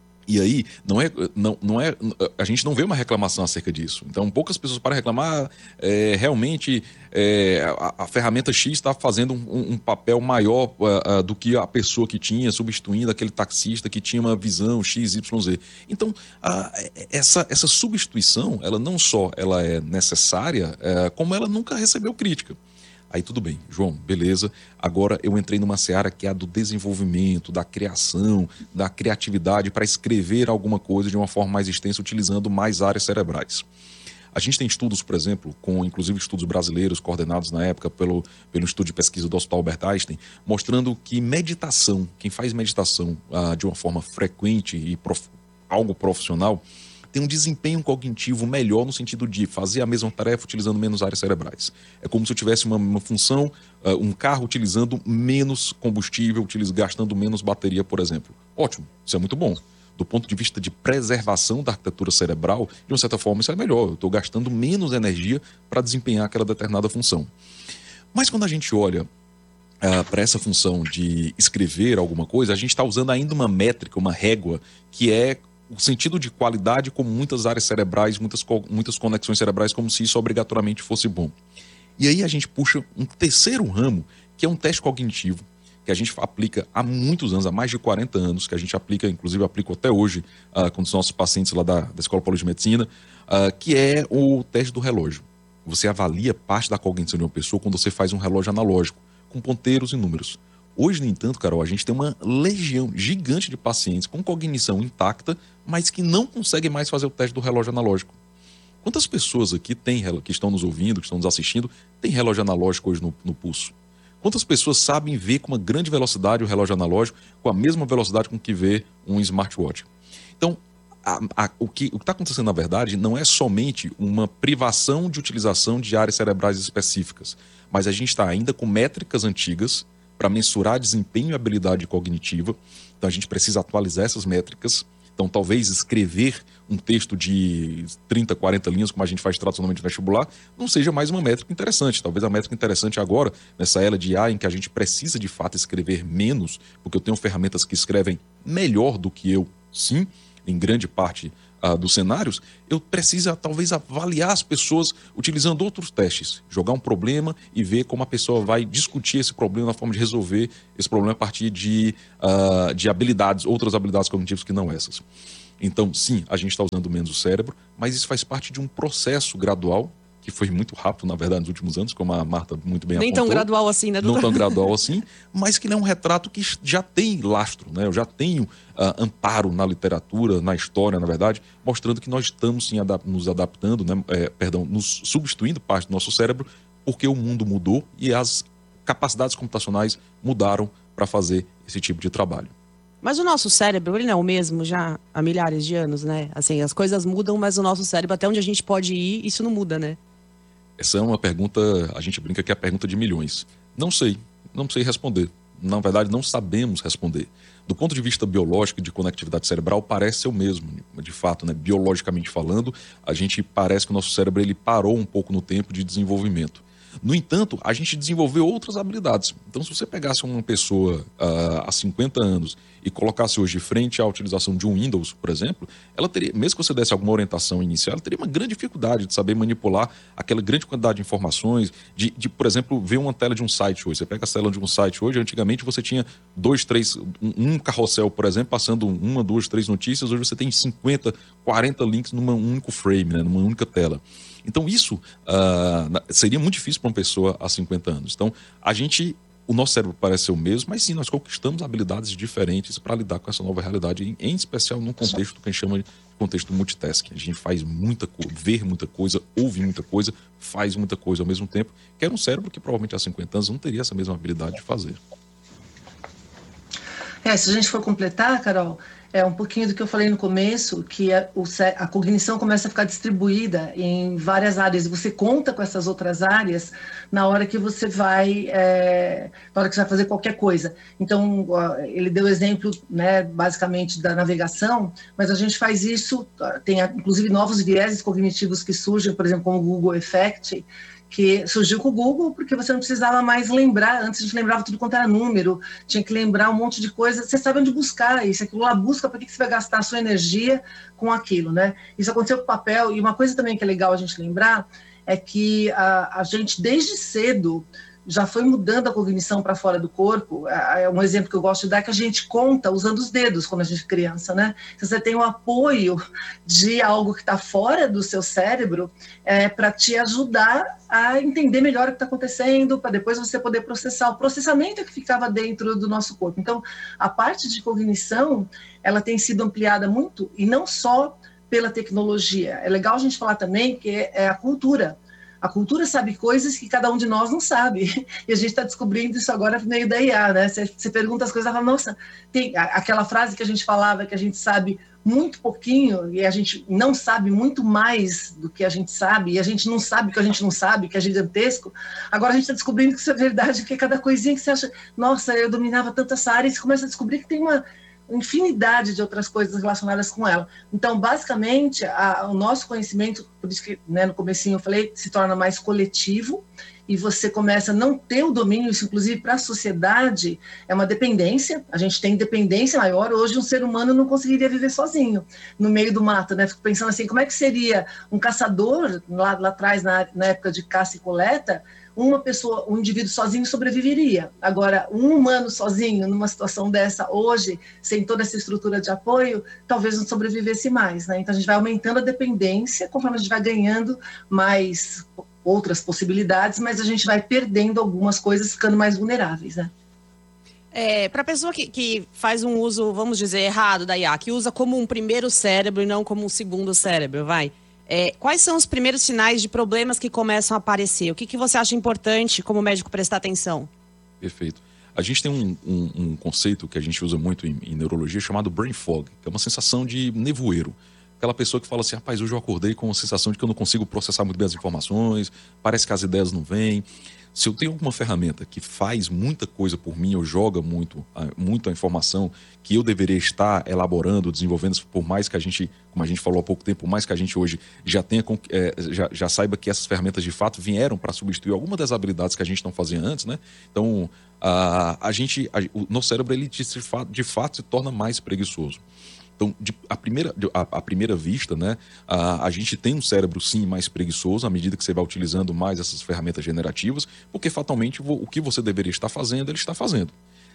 E aí, não é, não, não é, a gente não vê uma reclamação acerca disso. Então, poucas pessoas param reclamar, é, realmente é, a, a ferramenta X está fazendo um, um papel maior uh, uh, do que a pessoa que tinha, substituindo aquele taxista que tinha uma visão X, Y, Z. Então, a, essa, essa substituição, ela não só ela é necessária, é, como ela nunca recebeu crítica. Aí tudo bem, João, beleza. Agora eu entrei numa seara que é a do desenvolvimento, da criação, da criatividade para escrever alguma coisa de uma forma mais extensa, utilizando mais áreas cerebrais. A gente tem estudos, por exemplo, com inclusive estudos brasileiros coordenados na época pelo, pelo Instituto de Pesquisa do Hospital Albert Einstein, mostrando que meditação, quem faz meditação ah, de uma forma frequente e prof, algo profissional, tem um desempenho cognitivo melhor no sentido de fazer a mesma tarefa utilizando menos áreas cerebrais. É como se eu tivesse uma, uma função, uh, um carro utilizando menos combustível, utiliz, gastando menos bateria, por exemplo. Ótimo, isso é muito bom. Do ponto de vista de preservação da arquitetura cerebral, de uma certa forma isso é melhor. Eu estou gastando menos energia para desempenhar aquela determinada função. Mas quando a gente olha uh, para essa função de escrever alguma coisa, a gente está usando ainda uma métrica, uma régua, que é o sentido de qualidade como muitas áreas cerebrais, muitas, muitas conexões cerebrais, como se isso obrigatoriamente fosse bom. E aí a gente puxa um terceiro ramo, que é um teste cognitivo, que a gente aplica há muitos anos, há mais de quarenta anos, que a gente aplica, inclusive aplico até hoje uh, com os nossos pacientes lá da, da Escola Paulista de Medicina, uh, que é o teste do relógio. Você avalia parte da cognição de uma pessoa quando você faz um relógio analógico, com ponteiros e números. Hoje, no entanto, Carol, a gente tem uma legião gigante de pacientes com cognição intacta, mas que não conseguem mais fazer o teste do relógio analógico. Quantas pessoas aqui tem, que estão nos ouvindo, que estão nos assistindo, têm relógio analógico hoje no, no pulso? Quantas pessoas sabem ver com uma grande velocidade o relógio analógico, com a mesma velocidade com que vê um smartwatch? Então, a, a, o que o está acontecendo, na verdade, não é somente uma privação de utilização de áreas cerebrais específicas, mas a gente está ainda com métricas antigas para mensurar desempenho e habilidade cognitiva. Então, a gente precisa atualizar essas métricas. Então, talvez escrever um texto de trinta, quarenta linhas, como a gente faz tradicionalmente no vestibular, não seja mais uma métrica interessante. Talvez a métrica interessante agora, nessa era de I A, em que a gente precisa de fato escrever menos, porque eu tenho ferramentas que escrevem melhor do que eu, sim, em grande parte uh, dos cenários, eu preciso talvez avaliar as pessoas utilizando outros testes, jogar um problema e ver como a pessoa vai discutir esse problema, na forma de resolver esse problema a partir de, uh, de habilidades, outras habilidades cognitivas que não essas. Então, sim, a gente está usando menos o cérebro, mas isso faz parte de um processo gradual, que foi muito rápido, na verdade, nos últimos anos, como a Marta muito bem Nem apontou. tão gradual assim, né, doutor? Não tão gradual assim, mas que ele é um retrato que já tem lastro, né? Eu já tenho uh, amparo na literatura, na história, na verdade, mostrando que nós estamos, sim, adap- nos adaptando, né? é, perdão, nos substituindo parte do nosso cérebro, porque o mundo mudou e as capacidades computacionais mudaram para fazer esse tipo de trabalho. Mas o nosso cérebro, ele não é o mesmo já há milhares de anos, né? Assim, as coisas mudam, mas o nosso cérebro, até onde a gente pode ir, isso não muda, né? Essa é uma pergunta, a gente brinca que é a pergunta de milhões. Não sei, não sei responder. Na verdade, não sabemos responder. Do ponto de vista biológico e de conectividade cerebral, parece ser o mesmo, de fato, né? Biologicamente falando, a gente parece que o nosso cérebro ele parou um pouco no tempo de desenvolvimento. No entanto, a gente desenvolveu outras habilidades. Então, se você pegasse uma pessoa uh, há cinquenta anos e colocasse hoje de frente à utilização de um Windows, por exemplo, ela teria, mesmo que você desse alguma orientação inicial, ela teria uma grande dificuldade de saber manipular aquela grande quantidade de informações, de, de por exemplo, ver uma tela de um site hoje. Você pega a tela de um site hoje, antigamente você tinha dois, três, um, um carrossel, por exemplo, passando uma, duas, três notícias, hoje você tem cinquenta, quarenta links num único frame, né, numa única tela. Então isso uh, seria muito difícil para uma pessoa há cinquenta anos. Então a gente, o nosso cérebro parece ser o mesmo, mas sim, nós conquistamos habilidades diferentes para lidar com essa nova realidade, em, em especial num contexto que a gente chama de contexto multitasking. A gente faz muita coisa, vê muita coisa, ouve muita coisa, faz muita coisa ao mesmo tempo, que era um cérebro que provavelmente há cinquenta anos não teria essa mesma habilidade de fazer. É, se a gente for completar, Carol, é um pouquinho do que eu falei no começo, que a, o, a cognição começa a ficar distribuída em várias áreas, e você conta com essas outras áreas na hora que você vai, é, na hora que você vai fazer qualquer coisa. Então, ó, ele deu exemplo, né, basicamente da navegação, mas a gente faz isso, tem inclusive novos vieses cognitivos que surgem, por exemplo, como o Google Effect, que surgiu com o Google porque você não precisava mais lembrar, antes a gente lembrava tudo quanto era número, tinha que lembrar um monte de coisa, você sabe onde buscar, e se aquilo lá busca, para que você vai gastar a sua energia com aquilo, né? Isso aconteceu com o papel, e uma coisa também que é legal a gente lembrar, é que a, a gente desde cedo já foi mudando a cognição para fora do corpo. É um exemplo que eu gosto de dar, que a gente conta usando os dedos quando a gente é criança, né? Se você tem o apoio de algo que está fora do seu cérebro, é, para te ajudar a entender melhor o que está acontecendo, para depois você poder processar. O processamento é que ficava dentro do nosso corpo. Então, a parte de cognição, ela tem sido ampliada muito, e não só pela tecnologia. É legal a gente falar também que é a cultura. A cultura sabe coisas que cada um de nós não sabe. E a gente está descobrindo isso agora no meio da I A, né? Você, você pergunta as coisas, ela fala, nossa, tem aquela frase que a gente falava, que a gente sabe muito pouquinho, e a gente não sabe muito mais do que a gente sabe, e a gente não sabe o que a gente não sabe, que é gigantesco. Agora a gente está descobrindo que isso é verdade, que é cada coisinha que você acha, nossa, eu dominava tanto essa área, e você começa a descobrir que tem uma infinidade de outras coisas relacionadas com ela. Então, basicamente, a, o nosso conhecimento, por isso que, né, no comecinho eu falei, se torna mais coletivo, e você começa a não ter o domínio, isso inclusive para a sociedade é uma dependência, a gente tem dependência maior. Hoje um ser humano não conseguiria viver sozinho no meio do mato, né? Fico pensando assim, como é que seria um caçador lá, lá atrás, na, na época de caça e coleta, uma pessoa, um indivíduo sozinho sobreviveria. Agora, um humano sozinho, numa situação dessa hoje, sem toda essa estrutura de apoio, talvez não sobrevivesse mais, né? Então a gente vai aumentando a dependência, conforme a gente vai ganhando mais outras possibilidades, mas a gente vai perdendo algumas coisas, ficando mais vulneráveis, né? É, para a pessoa que, que faz um uso, vamos dizer, errado da I A, que usa como um primeiro cérebro e não como um segundo cérebro, vai... É, quais são os primeiros sinais de problemas que começam a aparecer? O que, que você acha importante como médico prestar atenção? Perfeito. a gente tem um, um, um conceito que a gente usa muito em, em neurologia chamado brain fog, que é uma sensação de nevoeiro. Aquela pessoa que fala assim, rapaz, hoje eu acordei com a sensação de que eu não consigo processar muito bem as informações, parece que as ideias não vêm. Se eu tenho alguma ferramenta que faz muita coisa por mim, ou joga muito, muito a informação que eu deveria estar elaborando, desenvolvendo, por mais que a gente, como a gente falou há pouco tempo, por mais que a gente hoje já tenha, é, já, já saiba que essas ferramentas de fato vieram para substituir alguma das habilidades que a gente não fazia antes, né? Então, a, a gente, a, o nosso cérebro, ele de, de, fato, de fato se torna mais preguiçoso. Então, de, a, primeira, a, a primeira vista, né, a, a gente tem um cérebro, sim, mais preguiçoso à medida que você vai utilizando mais essas ferramentas generativas, porque, fatalmente, o, o que você deveria estar fazendo, ele está fazendo.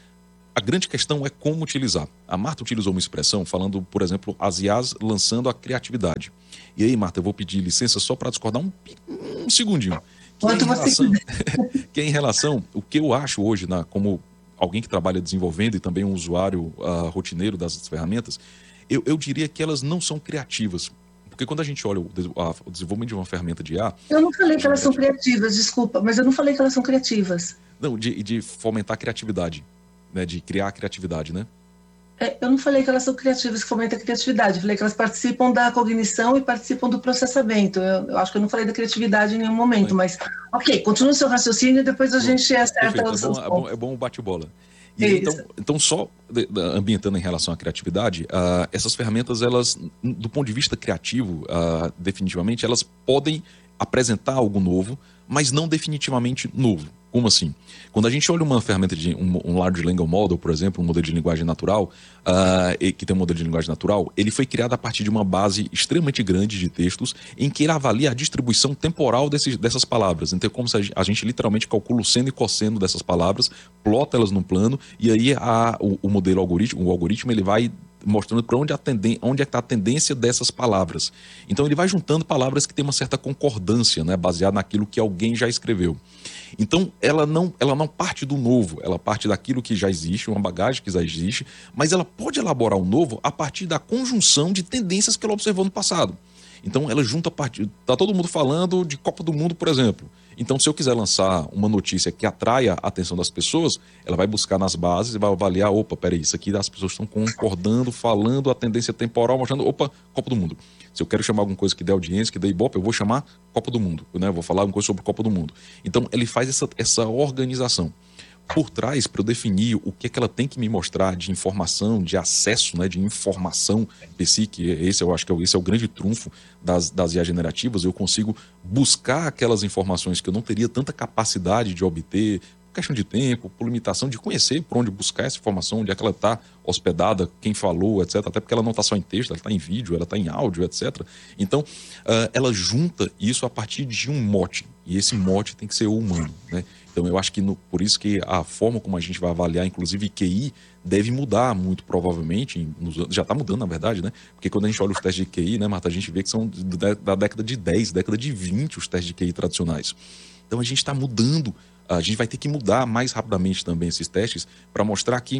A grande questão é como utilizar. A Marta utilizou uma expressão falando, por exemplo, as I As lançando a criatividade. E aí, Marta, eu vou pedir licença só para discordar um, um segundinho. Que é, em relação, que é em relação, o que eu acho hoje, na, como alguém que trabalha desenvolvendo e também um usuário uh, rotineiro das ferramentas, Eu, eu diria que elas não são criativas. Porque quando a gente olha o, a, o desenvolvimento de uma ferramenta de I A... Eu não falei que elas são criativas, desculpa, mas eu não falei que elas são criativas. Não, de, de fomentar a criatividade, né? De criar a criatividade, né? É, eu não falei que elas são criativas, que fomentam a criatividade. Eu falei que elas participam da cognição e participam do processamento. Eu, eu acho que eu não falei da criatividade em nenhum momento, mas... Ok, continua o seu raciocínio e depois a bom, gente acerta os é bom, é bom, é bom o bate-bola. E aí, então, então, só ambientando em relação à criatividade, uh, essas ferramentas, elas, do ponto de vista criativo, uh, definitivamente, elas podem apresentar algo novo, mas não definitivamente novo. Como assim? Quando a gente olha uma ferramenta de um, um Large Language Model, por exemplo, um modelo de linguagem natural, uh, que tem um modelo de linguagem natural, ele foi criado a partir de uma base extremamente grande de textos em que ele avalia a distribuição temporal desses, dessas palavras. Então, como se a gente, a gente literalmente calcula o seno e cosseno dessas palavras, plota elas num plano, e aí a, o, o modelo algoritmo, o algoritmo, ele vai mostrando para onde, onde é que está a tendência dessas palavras. Então, ele vai juntando palavras que têm uma certa concordância, né, baseada naquilo que alguém já escreveu. Então, ela não, ela não parte do novo, ela parte daquilo que já existe, uma bagagem que já existe, mas ela pode elaborar o novo a partir da conjunção de tendências que ela observou no passado. Então, ela junta a partir... Está todo mundo falando de Copa do Mundo, por exemplo. Então, se eu quiser lançar uma notícia que atraia a atenção das pessoas, ela vai buscar nas bases e vai avaliar, opa, peraí, isso aqui as pessoas estão concordando, falando a tendência temporal, mostrando, opa, Copa do Mundo. Se eu quero chamar alguma coisa que dê audiência, que dê ibope, eu vou chamar Copa do Mundo, né? Eu vou falar alguma coisa sobre Copa do Mundo. Então, ele faz essa, essa organização. Por trás, para eu definir o que é que ela tem que me mostrar de informação, de acesso, né, de informação P S I, que esse eu acho que é, esse é o grande trunfo das, das I A generativas, eu consigo buscar aquelas informações que eu não teria tanta capacidade de obter, por questão de tempo, por limitação de conhecer por onde buscar essa informação, onde é que ela está hospedada, quem falou, etcétera. Até porque ela não está só em texto, ela está em vídeo, ela está em áudio, etcétera. Então, uh, ela junta isso a partir de um mote, e esse mote tem que ser o humano, né? Então, eu acho que no, por isso que a forma como a gente vai avaliar, inclusive Q I, deve mudar muito provavelmente, nos, já está mudando na verdade, né? Porque quando a gente olha os testes de Q I, né, Marta, a gente vê que são da década de dez, década de vinte os testes de Q I tradicionais. Então, a gente está mudando, a gente vai ter que mudar mais rapidamente também esses testes para mostrar que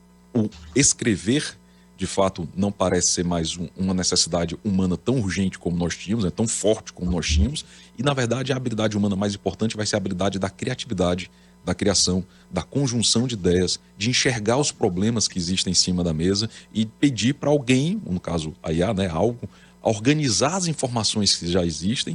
o escrever, de fato, não parece ser mais um, uma necessidade humana tão urgente como nós tínhamos, né, tão forte como nós tínhamos, e, na verdade, a habilidade humana mais importante vai ser a habilidade da criatividade, da criação, da conjunção de ideias, de enxergar os problemas que existem em cima da mesa e pedir para alguém, no caso a I A, né, algo, organizar as informações que já existem,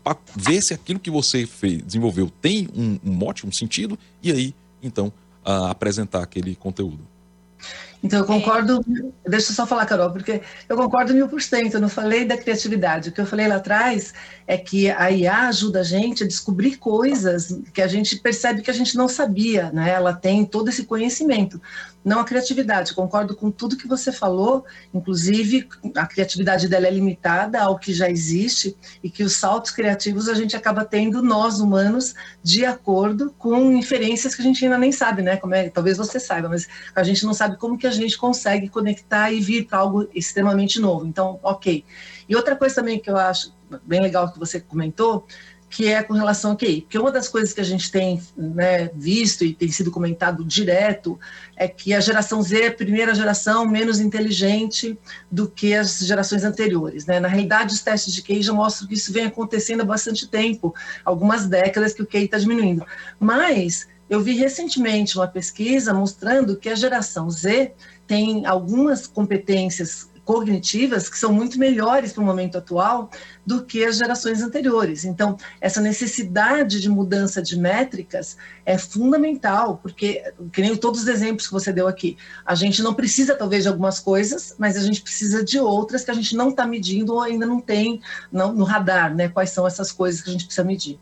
ver se aquilo que você fez, desenvolveu tem um, um mote, um sentido, e aí, então, uh, apresentar aquele conteúdo. Então, eu concordo, deixa eu só falar, Carol, porque eu concordo mil por cento, eu não falei da criatividade. O que eu falei lá atrás é que a I A ajuda a gente a descobrir coisas que a gente percebe que a gente não sabia, né? Ela tem todo esse conhecimento, não a criatividade. Eu concordo com tudo que você falou, inclusive a criatividade dela é limitada ao que já existe e que os saltos criativos a gente acaba tendo, nós humanos, de acordo com inferências que a gente ainda nem sabe, né? Como é, talvez você saiba, mas a gente não sabe como que a gente consegue conectar e vir para algo extremamente novo. Então, ok. E outra coisa também que eu acho bem legal que você comentou, que é com relação ao Q I. Porque uma das coisas que a gente tem, né, visto e tem sido comentado direto é que a geração Z é a primeira geração menos inteligente do que as gerações anteriores, né? Na realidade, os testes de Q I já mostram que isso vem acontecendo há bastante tempo, algumas décadas que o Q I está diminuindo. Mas Eu vi recentemente uma pesquisa mostrando que a geração Z tem algumas competências cognitivas que são muito melhores para o momento atual do que as gerações anteriores. Então, essa necessidade de mudança de métricas é fundamental, porque, que nem todos os exemplos que você deu aqui, a gente não precisa, talvez, de algumas coisas, mas a gente precisa de outras que a gente não está medindo ou ainda não tem não, no radar, né? Quais são essas coisas que a gente precisa medir.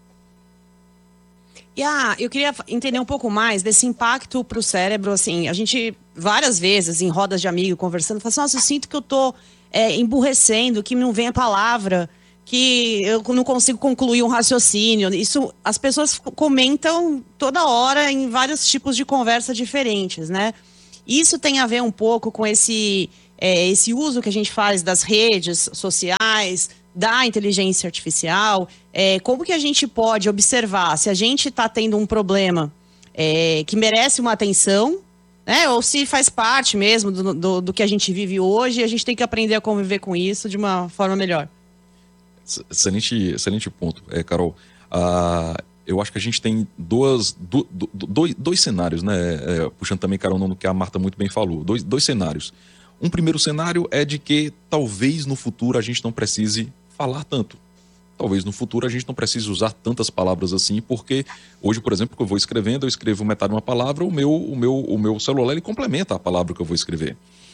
E ah, eu queria entender um pouco mais desse impacto para o cérebro, assim, a gente várias vezes em rodas de amigo conversando, fala assim, nossa, eu sinto que eu tô é, emburrecendo, que não vem a palavra, que eu não consigo concluir um raciocínio. Isso as pessoas comentam toda hora em vários tipos de conversa diferentes, né? Isso tem a ver um pouco com esse, é, esse uso que a gente faz das redes sociais, da inteligência artificial, é, como que a gente pode observar se a gente está tendo um problema é, que merece uma atenção, né, ou se faz parte mesmo do, do, do que a gente vive hoje e a gente tem que aprender a conviver com isso de uma forma melhor. Excelente, excelente ponto, é, Carol. Ah, eu acho que a gente tem duas, do, do, dois, dois cenários, né, é, puxando também, Carol, no que a Marta muito bem falou, dois, dois cenários. Um primeiro cenário é de que talvez no futuro a gente não precise falar tanto. Talvez no futuro a gente não precise usar tantas palavras assim, porque hoje, por exemplo, que eu vou escrevendo, eu escrevo metade de uma palavra, o meu, o meu, o meu celular ele complementa a palavra que eu vou escrever.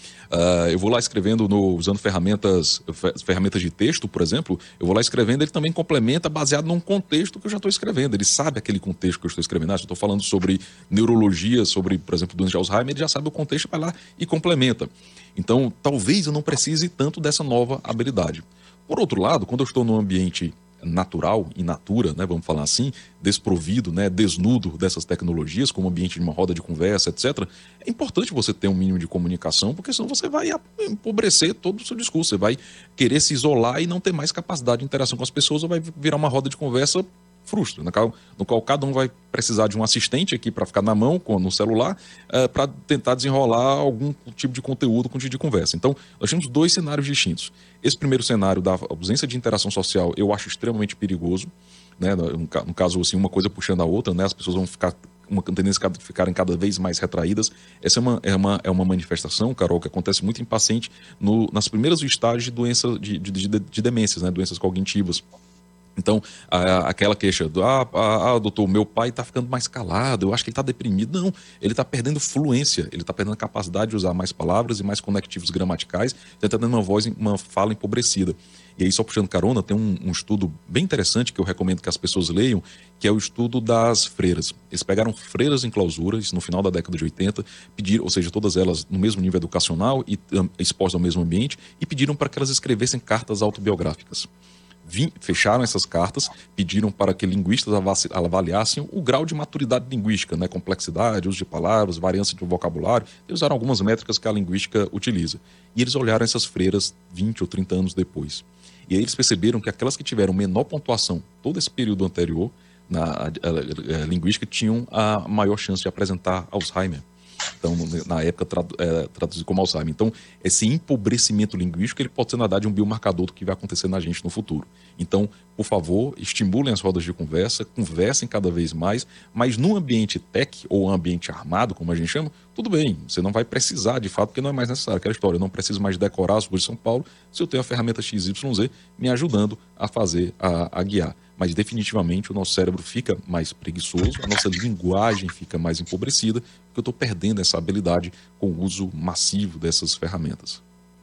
Uh, eu vou lá escrevendo, no, usando ferramentas, ferramentas de texto, por exemplo, eu vou lá escrevendo, ele também complementa baseado num contexto que eu já estou escrevendo. Ele sabe aquele contexto que eu estou escrevendo. Ah, se eu estou falando sobre neurologia, sobre, por exemplo, doença de Alzheimer, ele já sabe o contexto, vai lá e complementa. Então, talvez eu não precise tanto dessa nova habilidade. Por outro lado, quando eu estou num ambiente natural, in natura, né, vamos falar assim, desprovido, né, desnudo dessas tecnologias, como ambiente de uma roda de conversa, etcétera, é importante você ter um mínimo de comunicação, porque senão você vai empobrecer todo o seu discurso, você vai querer se isolar e não ter mais capacidade de interação com as pessoas, ou vai virar uma roda de conversa frustra, no qual, no qual cada um vai precisar de um assistente aqui para ficar na mão, com, no celular, uh, para tentar desenrolar algum tipo de conteúdo com tipo de conversa. Então, nós temos dois cenários distintos. Esse primeiro cenário da ausência de interação social eu acho extremamente perigoso, né? No, no caso, assim, uma coisa puxando a outra, né? As pessoas vão ficar uma tendência de ficarem cada vez mais retraídas. Essa é uma, é uma, é uma manifestação, Carol, que acontece muito em paciente no, nas primeiras estágios de doença de, de, de, de demências, né? Doenças cognitivas. Então, a, aquela queixa do, ah, ah, doutor, meu pai está ficando mais calado, eu acho que ele está deprimido. Não, ele está perdendo fluência, ele está perdendo a capacidade de usar mais palavras e mais conectivos gramaticais, ele está tendo uma voz, uma fala empobrecida. E aí, só puxando carona, tem um, um estudo bem interessante que eu recomendo que as pessoas leiam, que é o estudo das freiras. Eles pegaram freiras em clausura, isso no final da década de oitenta, pediram, ou seja, todas elas no mesmo nível educacional e um, expostas ao mesmo ambiente, e pediram para que elas escrevessem cartas autobiográficas. Vim, fecharam essas cartas, pediram para que linguistas avaliassem o grau de maturidade linguística, né? Complexidade, uso de palavras, variância de vocabulário. Eles usaram algumas métricas que a linguística utiliza. E eles olharam essas freiras vinte ou trinta anos depois. E aí eles perceberam que aquelas que tiveram menor pontuação todo esse período anterior na a, a, a linguística tinham a maior chance de apresentar Alzheimer. Então, na época, tradu é, traduzido como Alzheimer. Então, esse empobrecimento linguístico ele pode ser, na verdade, um biomarcador do que vai acontecer na gente no futuro. Então, por favor, estimulem as rodas de conversa, conversem cada vez mais, mas num ambiente tech ou ambiente armado, como a gente chama, tudo bem, você não vai precisar, de fato, porque não é mais necessário. Aquela história, eu não preciso mais decorar as ruas de São Paulo se eu tenho a ferramenta X Y Z me ajudando a fazer, a, a guiar. Mas definitivamente o nosso cérebro fica mais preguiçoso, a nossa linguagem fica mais empobrecida, porque eu estou perdendo essa habilidade com o uso massivo dessas ferramentas.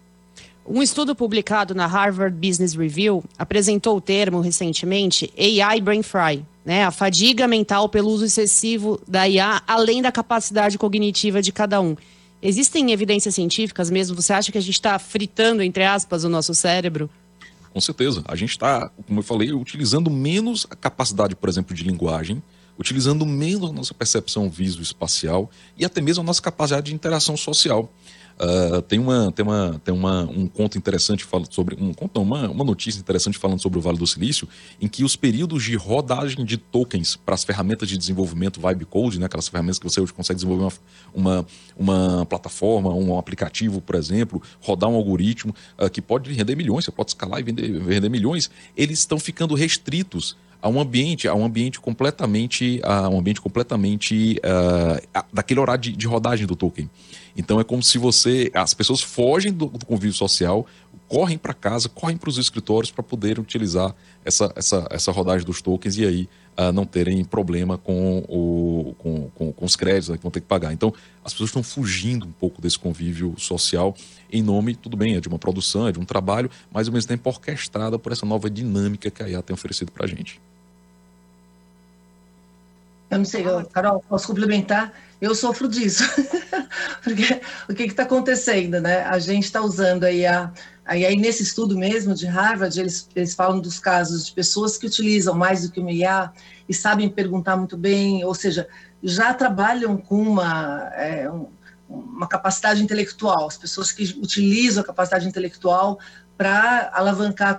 Um estudo publicado na Harvard Business Review apresentou o termo recentemente A I Brain Fry, né? A fadiga mental pelo uso excessivo da I A, além da capacidade cognitiva de cada um. Existem evidências científicas mesmo? Você acha que a gente está fritando, entre aspas, o nosso cérebro? Com certeza. A gente está, como eu falei, utilizando menos a capacidade, por exemplo, de linguagem, utilizando menos a nossa percepção visoespacial e até mesmo a nossa capacidade de interação social. Uh, tem uma, tem uma, tem uma, um conto interessante falando sobre um conto, não, uma, uma notícia interessante falando sobre o Vale do Silício, em que os períodos de rodagem de tokens para as ferramentas de desenvolvimento Vibe Code, né, aquelas ferramentas que você hoje consegue desenvolver uma, uma, uma plataforma, um aplicativo, por exemplo, rodar um algoritmo uh, que pode render milhões, você pode escalar e vender, vender milhões, eles estão ficando restritos a um ambiente, a um ambiente completamente, a um ambiente completamente uh, daquele horário de, de rodagem do token. Então é como se você, as pessoas fogem do, do convívio social, correm para casa, correm para os escritórios para poderem utilizar essa, essa, essa rodagem dos tokens e aí uh, não terem problema com, o, com, com, com os créditos, né, que vão ter que pagar. Então as pessoas estão fugindo um pouco desse convívio social em nome, tudo bem, é de uma produção, é de um trabalho, mas ao mesmo tempo orquestrada por essa nova dinâmica que a I A tem oferecido para a gente. Eu não sei, eu, Carol, posso complementar? Eu sofro disso. Porque o que está acontecendo, né? A gente está usando aí a... Aí, aí nesse estudo mesmo de Harvard, eles, eles falam dos casos de pessoas que utilizam mais do que uma I A e sabem perguntar muito bem, ou seja, já trabalham com uma, é, um, uma capacidade intelectual, as pessoas que utilizam a capacidade intelectual para alavancar